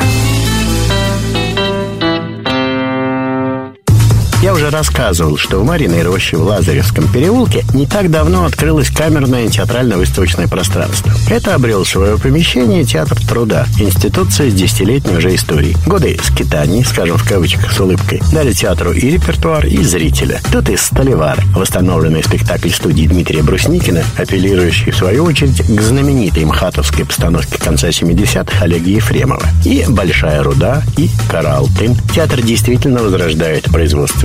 Я уже рассказывал, что в Мариной роще в Лазаревском переулке не так давно открылось камерное театрально-выставочное пространство. Это обрел свое помещение Театр труда, институция с 10-летней уже историей. Годы скитаний, скажем в кавычках с улыбкой, дали театру и репертуар, и зрителя. Тут и «Сталевар», восстановленный спектакль студии Дмитрия Брусникина, апеллирующий в свою очередь к знаменитой мхатовской постановке конца 70-х Олега Ефремова. И «Большая руда», и «Караалтын». Театр действительно возрождает производственную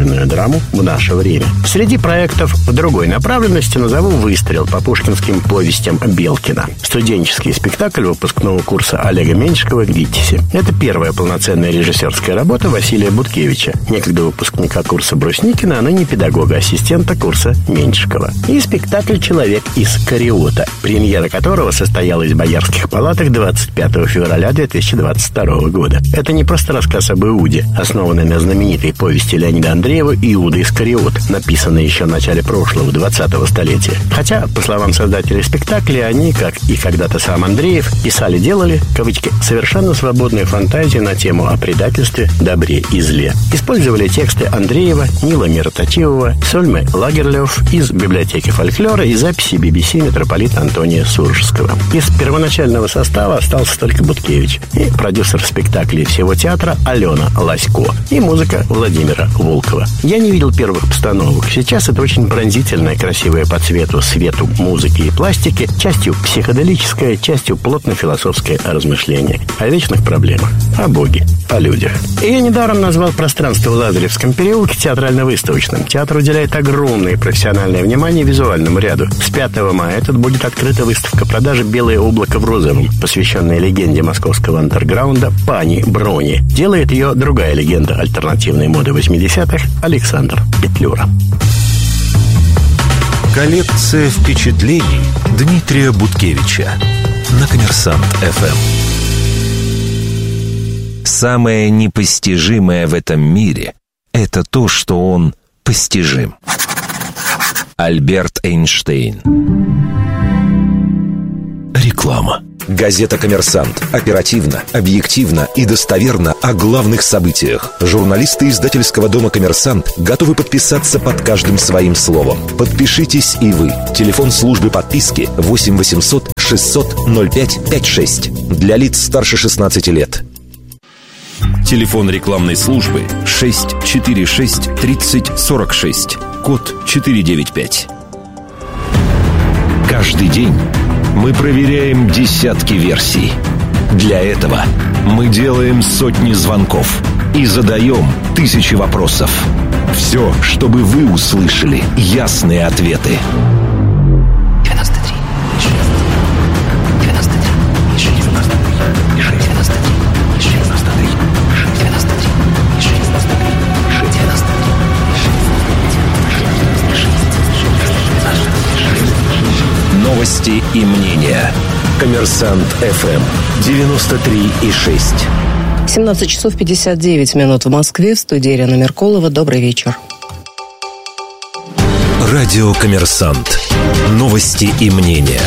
художественную драму в наше время. Среди проектов в другой направленности назову «Выстрел» по пушкинским повестям Белкина. Студенческий спектакль выпускного курса Олега Меньшикова в ГИТИСе. Это первая полноценная режиссерская работа Василия Буткевича, некогда выпускника курса Брусникина, а ныне педагога, ассистента курса Меньшикова. И спектакль «Человек из Кариота», премьера которого состоялась в Боярских палатах 25 февраля 2022 года. Это не просто рассказ об Иуде, основанный на знаменитой повести Леонида Андреева «Иуда Искариот», написанной еще в начале прошлого, 20-го столетия. Хотя, по словам создателей спектакля, они, как и когда-то сам Андреев, писали-делали, кавычки, совершенно свободную фантазию на тему о предательстве, добре и зле. Использовали тексты Андреева, Нила Мироточивого, Сольмы Лагерлёв из библиотеки фольклора и записи BBC митрополита Антония Суржского. Из первоначального состава остался только Буткевич и продюсер спектаклей всего театра Алена Ласько и музыка Владимира Волкова. Я не видел первых постановок. Сейчас это очень пронзительное, красивое по цвету, свету, музыки и пластики, частью психоделическое, частью плотно-философское размышление о вечных проблемах, о Боге, о людях. И я недаром назвал пространство в Лазаревском переулке театрально-выставочным. Театр уделяет огромное профессиональное внимание визуальному ряду. С 5 мая тут будет открыта выставка продажи «Белое облако в розовом», посвященная легенде московского андерграунда Пани Брони. Делает ее другая легенда альтернативной моды 80-х Александр Петлюра. Коллекция впечатлений Дмитрия Буткевича на Коммерсант ФМ. Самое непостижимое в этом мире – это то, что он постижим. Альберт Эйнштейн. Реклама. Газета «Коммерсант». Оперативно, объективно и достоверно о главных событиях. Журналисты издательского дома «Коммерсант» готовы подписаться под каждым своим словом. Подпишитесь и вы. Телефон службы подписки 8 800 600 05 56. Для лиц старше 16 лет. Телефон рекламной службы 646 30 46. Код 495. Каждый день мы проверяем десятки версий. Для этого мы делаем сотни звонков и задаем тысячи вопросов. Все, чтобы вы услышали ясные ответы. 93, 6, 93, 6, 93, 6, 93, 6, 93, 93, 6, 93, новости и мнения. Коммерсант ФМ 93,6. 17 часов 59 минут в Москве. В студии Ирина Меркулова. Добрый вечер. Радио «Коммерсант». Новости и мнения.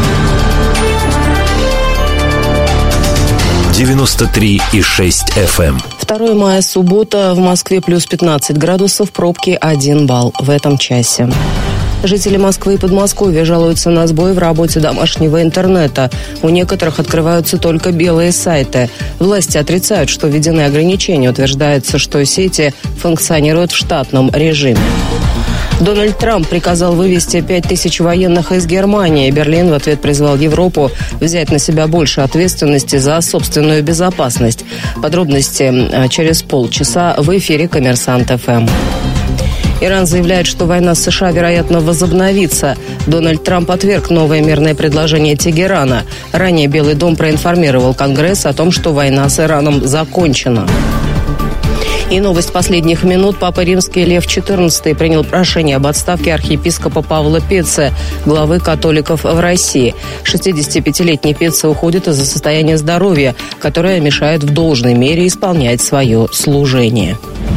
93,6 FM. 2 мая, суббота. В Москве плюс 15 градусов. Пробки 1 балл в этом часе. Жители Москвы и Подмосковья жалуются на сбой в работе домашнего интернета. У некоторых открываются только белые сайты. Власти отрицают, что введены ограничения. Утверждается, что сети функционируют в штатном режиме. Дональд Трамп приказал вывести 5000 военных из Германии. Берлин в ответ призвал Европу взять на себя больше ответственности за собственную безопасность. Подробности через полчаса в эфире «Коммерсант ФМ». Иран заявляет, что война с США, вероятно, возобновится. Дональд Трамп отверг новое мирное предложение Тегерана. Ранее Белый дом проинформировал Конгресс о том, что война с Ираном закончена. И новость последних минут. Папа Римский Лев XIV принял прошение об отставке архиепископа Павла Пеце, главы католиков в России. 65-летний Пеце уходит из-за состояния здоровья, которое мешает в должной мере исполнять свое служение.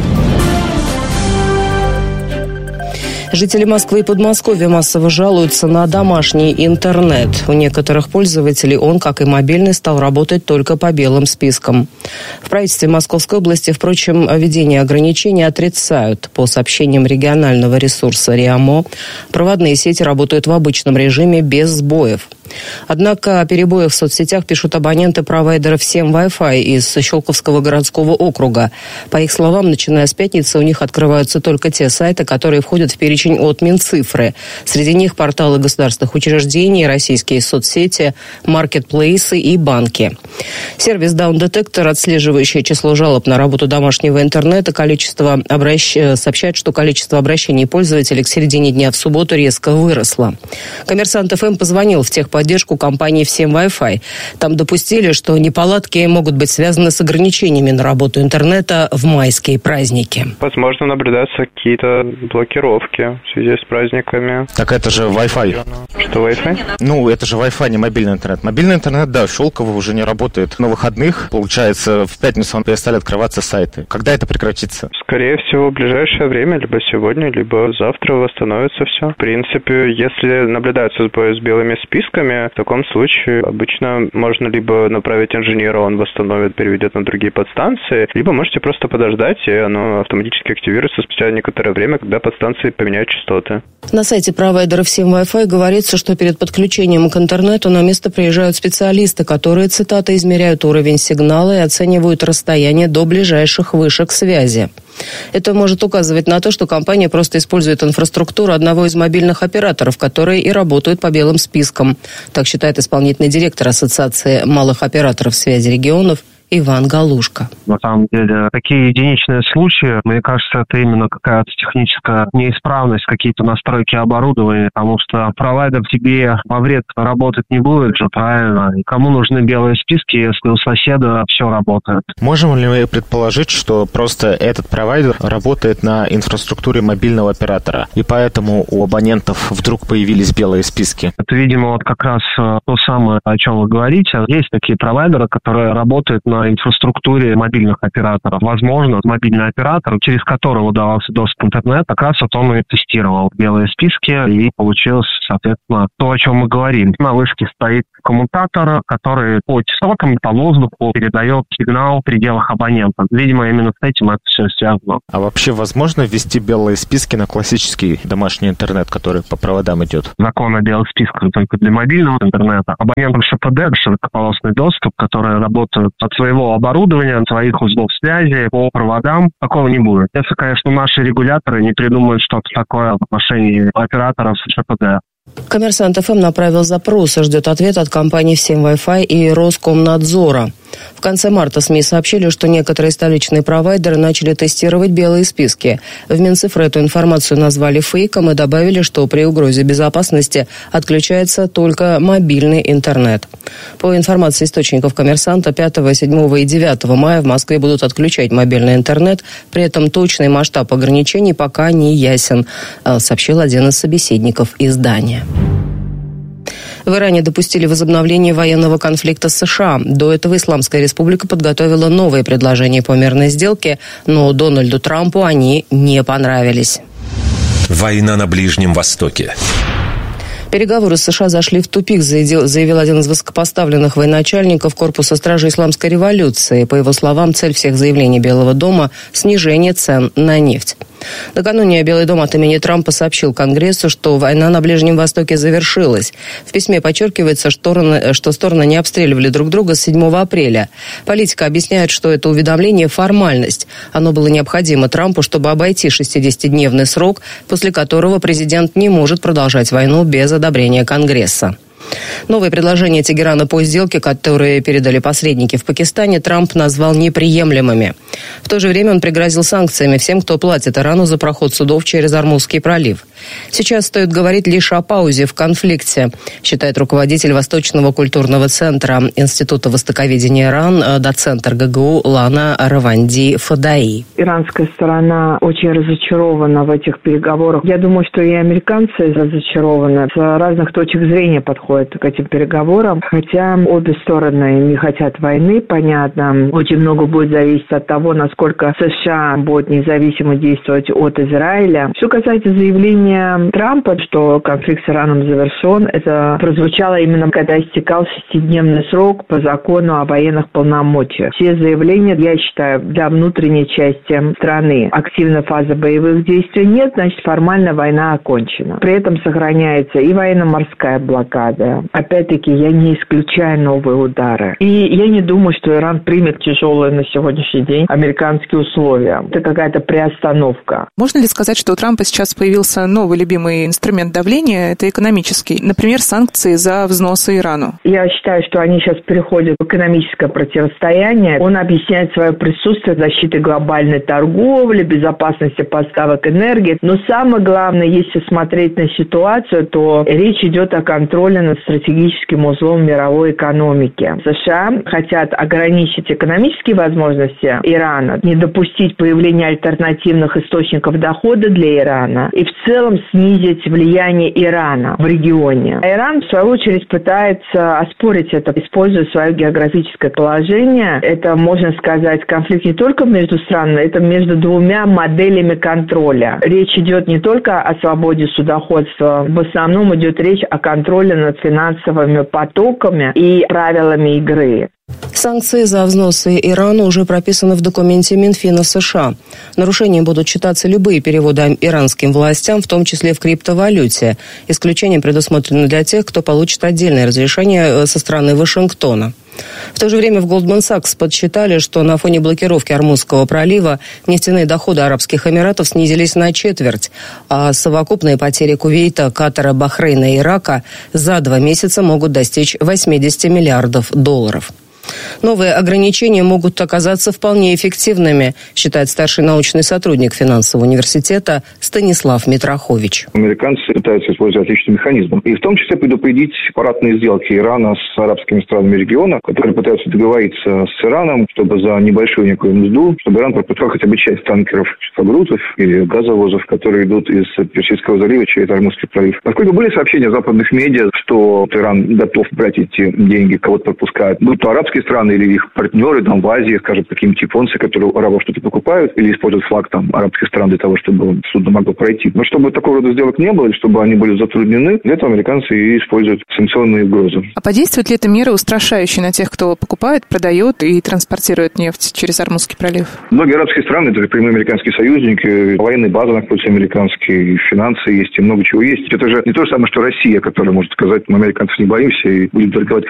Жители Москвы и Подмосковья массово жалуются на домашний интернет. У некоторых пользователей он, как и мобильный, стал работать только по белым спискам. В правительстве Московской области, впрочем, введение ограничений отрицают. По сообщениям регионального ресурса РИАМО, проводные сети работают в обычном режиме без сбоев. Однако о перебоях в соцсетях пишут абоненты провайдеров 7 Wi-Fi из Щелковского городского округа. По их словам, начиная с пятницы у них открываются только те сайты, которые входят в перечень от Минцифры. Среди них порталы государственных учреждений, российские соцсети, маркетплейсы и банки. Сервис Down Detector, отслеживающий число жалоб на работу домашнего интернета, сообщает, что количество обращений пользователей к середине дня в субботу резко выросло. Коммерсант ФМ позвонил в техподдержку компании «Всем Wi-Fi». Там допустили, что неполадки могут быть связаны с ограничениями на работу интернета в майские праздники. Возможно, наблюдаются какие-то блокировки в связи с праздниками. Так это же Wi-Fi. Что Wi-Fi? Ну, это же Wi-Fi, не мобильный интернет. Мобильный интернет, да, в Щелково уже не работает. На выходных, получается, в пятницу перестали открываться сайты. Когда это прекратится? Скорее всего, в ближайшее время, либо сегодня, либо завтра восстановится все. В принципе, если наблюдаются сбои с белыми списками, в таком случае обычно можно либо направить инженера, он восстановит, переведет на другие подстанции, либо можете просто подождать, и оно автоматически активируется спустя некоторое время, когда подстанции поменяют частоты. На сайте провайдера «Всем Wi-Fi» говорится, что перед подключением к интернету на место приезжают специалисты, которые, цитата, измеряют уровень сигнала и оценивают расстояние до ближайших вышек связи. Это может указывать на то, что компания просто использует инфраструктуру одного из мобильных операторов, которые и работают по белым спискам. Так считает исполнительный директор Ассоциации малых операторов связи регионов Иван Галушка. На самом деле, такие единичные случаи, мне кажется, это именно какая-то техническая неисправность, какие-то настройки оборудования, потому что провайдер тебе во вред работать не будет же, правильно? И кому нужны белые списки, если у соседа все работает? Можем ли мы предположить, что просто этот провайдер работает на инфраструктуре мобильного оператора, и поэтому у абонентов вдруг появились белые списки? Это, видимо, вот как раз то самое, о чем вы говорите. Есть такие провайдеры, которые работают на инфраструктуре мобильных операторов. Возможно, мобильный оператор, через которого давался доступ к интернету, как раз вот он и тестировал белые списки, и получилось, соответственно, то, о чем мы говорим. На вышке стоит коммутатор, который по частотам, по воздуху передает сигнал в пределах абонента. Видимо, именно с этим это все связано. А вообще возможно ввести белые списки на классический домашний интернет, который по проводам идет? Закон о белых списках только для мобильного интернета. Абонентам ШПД, широкополосный доступ, которые работают от своего оборудования, от своих узлов связи по проводам, такого не будет. Если, конечно, наши регуляторы не придумают что-то такое в отношении операторов ШПД. Коммерсант ФМ направил запрос и ждет ответ от компаний «Всем Wi-Fi» и Роскомнадзора. В конце марта СМИ сообщили, что некоторые столичные провайдеры начали тестировать белые списки. В Минцифры эту информацию назвали фейком и добавили, что при угрозе безопасности отключается только мобильный интернет. По информации источников «Коммерсанта», 5, 7 и 9 мая в Москве будут отключать мобильный интернет. При этом точный масштаб ограничений пока не ясен, сообщил один из собеседников издания. В Иране допустили возобновление военного конфликта с США. До этого Исламская республика подготовила новые предложения по мирной сделке, но Дональду Трампу они не понравились. Война на Ближнем Востоке. Переговоры с США зашли в тупик, заявил один из высокопоставленных военачальников Корпуса стражи Исламской революции. По его словам, цель всех заявлений Белого дома – снижение цен на нефть. Накануне Белый дом от имени Трампа сообщил Конгрессу, что война на Ближнем Востоке завершилась. В письме подчеркивается, что стороны не обстреливали друг друга с 7 апреля. Политика объясняет, что это уведомление – формальность. Оно было необходимо Трампу, чтобы обойти 60-дневный срок, после которого президент не может продолжать войну без одобрения Конгресса. Новые предложения Тегерана по сделке, которые передали посредники в Пакистане, Трамп назвал неприемлемыми. В то же время он пригрозил санкциями всем, кто платит Ирану за проход судов через Ормузский пролив. Сейчас стоит говорить лишь о паузе в конфликте, считает руководитель Восточного культурного центра Института востоковедения Иран, доцент РГГУ Лана Раванди Фадаи. Иранская сторона очень разочарована в этих переговорах. Я думаю, что и американцы разочарованы. С разных точек зрения подходят к этим переговорам, хотя обе стороны не хотят войны, понятно. Очень много будет зависеть от того, насколько США будет независимо действовать от Израиля. Что касается заявления Трампа, что конфликт с Ираном завершен, это прозвучало именно когда истекал 6-дневный срок по закону о военных полномочиях. Все заявления, я считаю, для внутренней части страны. Активной фазы боевых действий нет, значит формально война окончена. При этом сохраняется и военно-морская блокада, санкция. Опять-таки, я не исключаю новые удары. И я не думаю, что Иран примет тяжелые на сегодняшний день американские условия. Это какая-то приостановка. Можно ли сказать, что у Трампа сейчас появился новый любимый инструмент давления, это экономический, например, санкции за взносы Ирану? Я считаю, что они сейчас переходят в экономическое противостояние. Он объясняет свое присутствие защитой глобальной торговли, безопасности поставок энергии. Но самое главное, если смотреть на ситуацию, то речь идет о контроле над стратегическим узлом мировой экономики. США хотят ограничить экономические возможности Ирана, не допустить появления альтернативных источников дохода для Ирана и в целом снизить влияние Ирана в регионе. А Иран, в свою очередь, пытается оспорить это, используя свое географическое положение. Это, можно сказать, конфликт не только между странами, это между двумя моделями контроля. Речь идет не только о свободе судоходства, в основном идет речь о контроле над финансовыми потоками и правилами игры. Санкции за взносы Ирану уже прописаны в документе Минфина США. Нарушением будут считаться любые переводы иранским властям, в том числе в криптовалюте. Исключение предусмотрено для тех, кто получит отдельное разрешение со стороны Вашингтона. В то же время в Goldman Sachs подсчитали, что на фоне блокировки Ормузского пролива нефтяные доходы Арабских Эмиратов снизились на четверть, а совокупные потери Кувейта, Катара, Бахрейна и Ирака за 2 месяца могут достичь $80 миллиардов. Новые ограничения могут оказаться вполне эффективными, считает старший научный сотрудник финансового университета Станислав Митрохович. Американцы пытаются использовать различные механизмы. И в том числе предупредить сепаратные сделки Ирана с арабскими странами региона, которые пытаются договориться с Ираном, чтобы за небольшую некую мзду, чтобы Иран пропускал хотя бы часть танкеров, грузов или газовозов, которые идут из Персидского залива через Ормузский пролив. Поскольку были сообщения западных медиа, что Иран готов брать эти деньги, кого-то пропускает, будь то арабские страны или их партнеры там в Азии, скажем, какие-нибудь японцы, которые у арабов что-то покупают или используют флаг там арабских стран для того, чтобы судно могло пройти. Но чтобы такого рода сделок не было, или чтобы они были затруднены, для этого американцы и используют санкционные угрозы. А подействует ли эта мера устрашающая на тех, кто покупает, продает и транспортирует нефть через Ормузский пролив? Многие арабские страны, это же прямые американские союзники, военные базы находятся американские, финансы есть и много чего есть. Это же не то же самое, что Россия, которая может сказать, мы американцев не боимся и будем торговать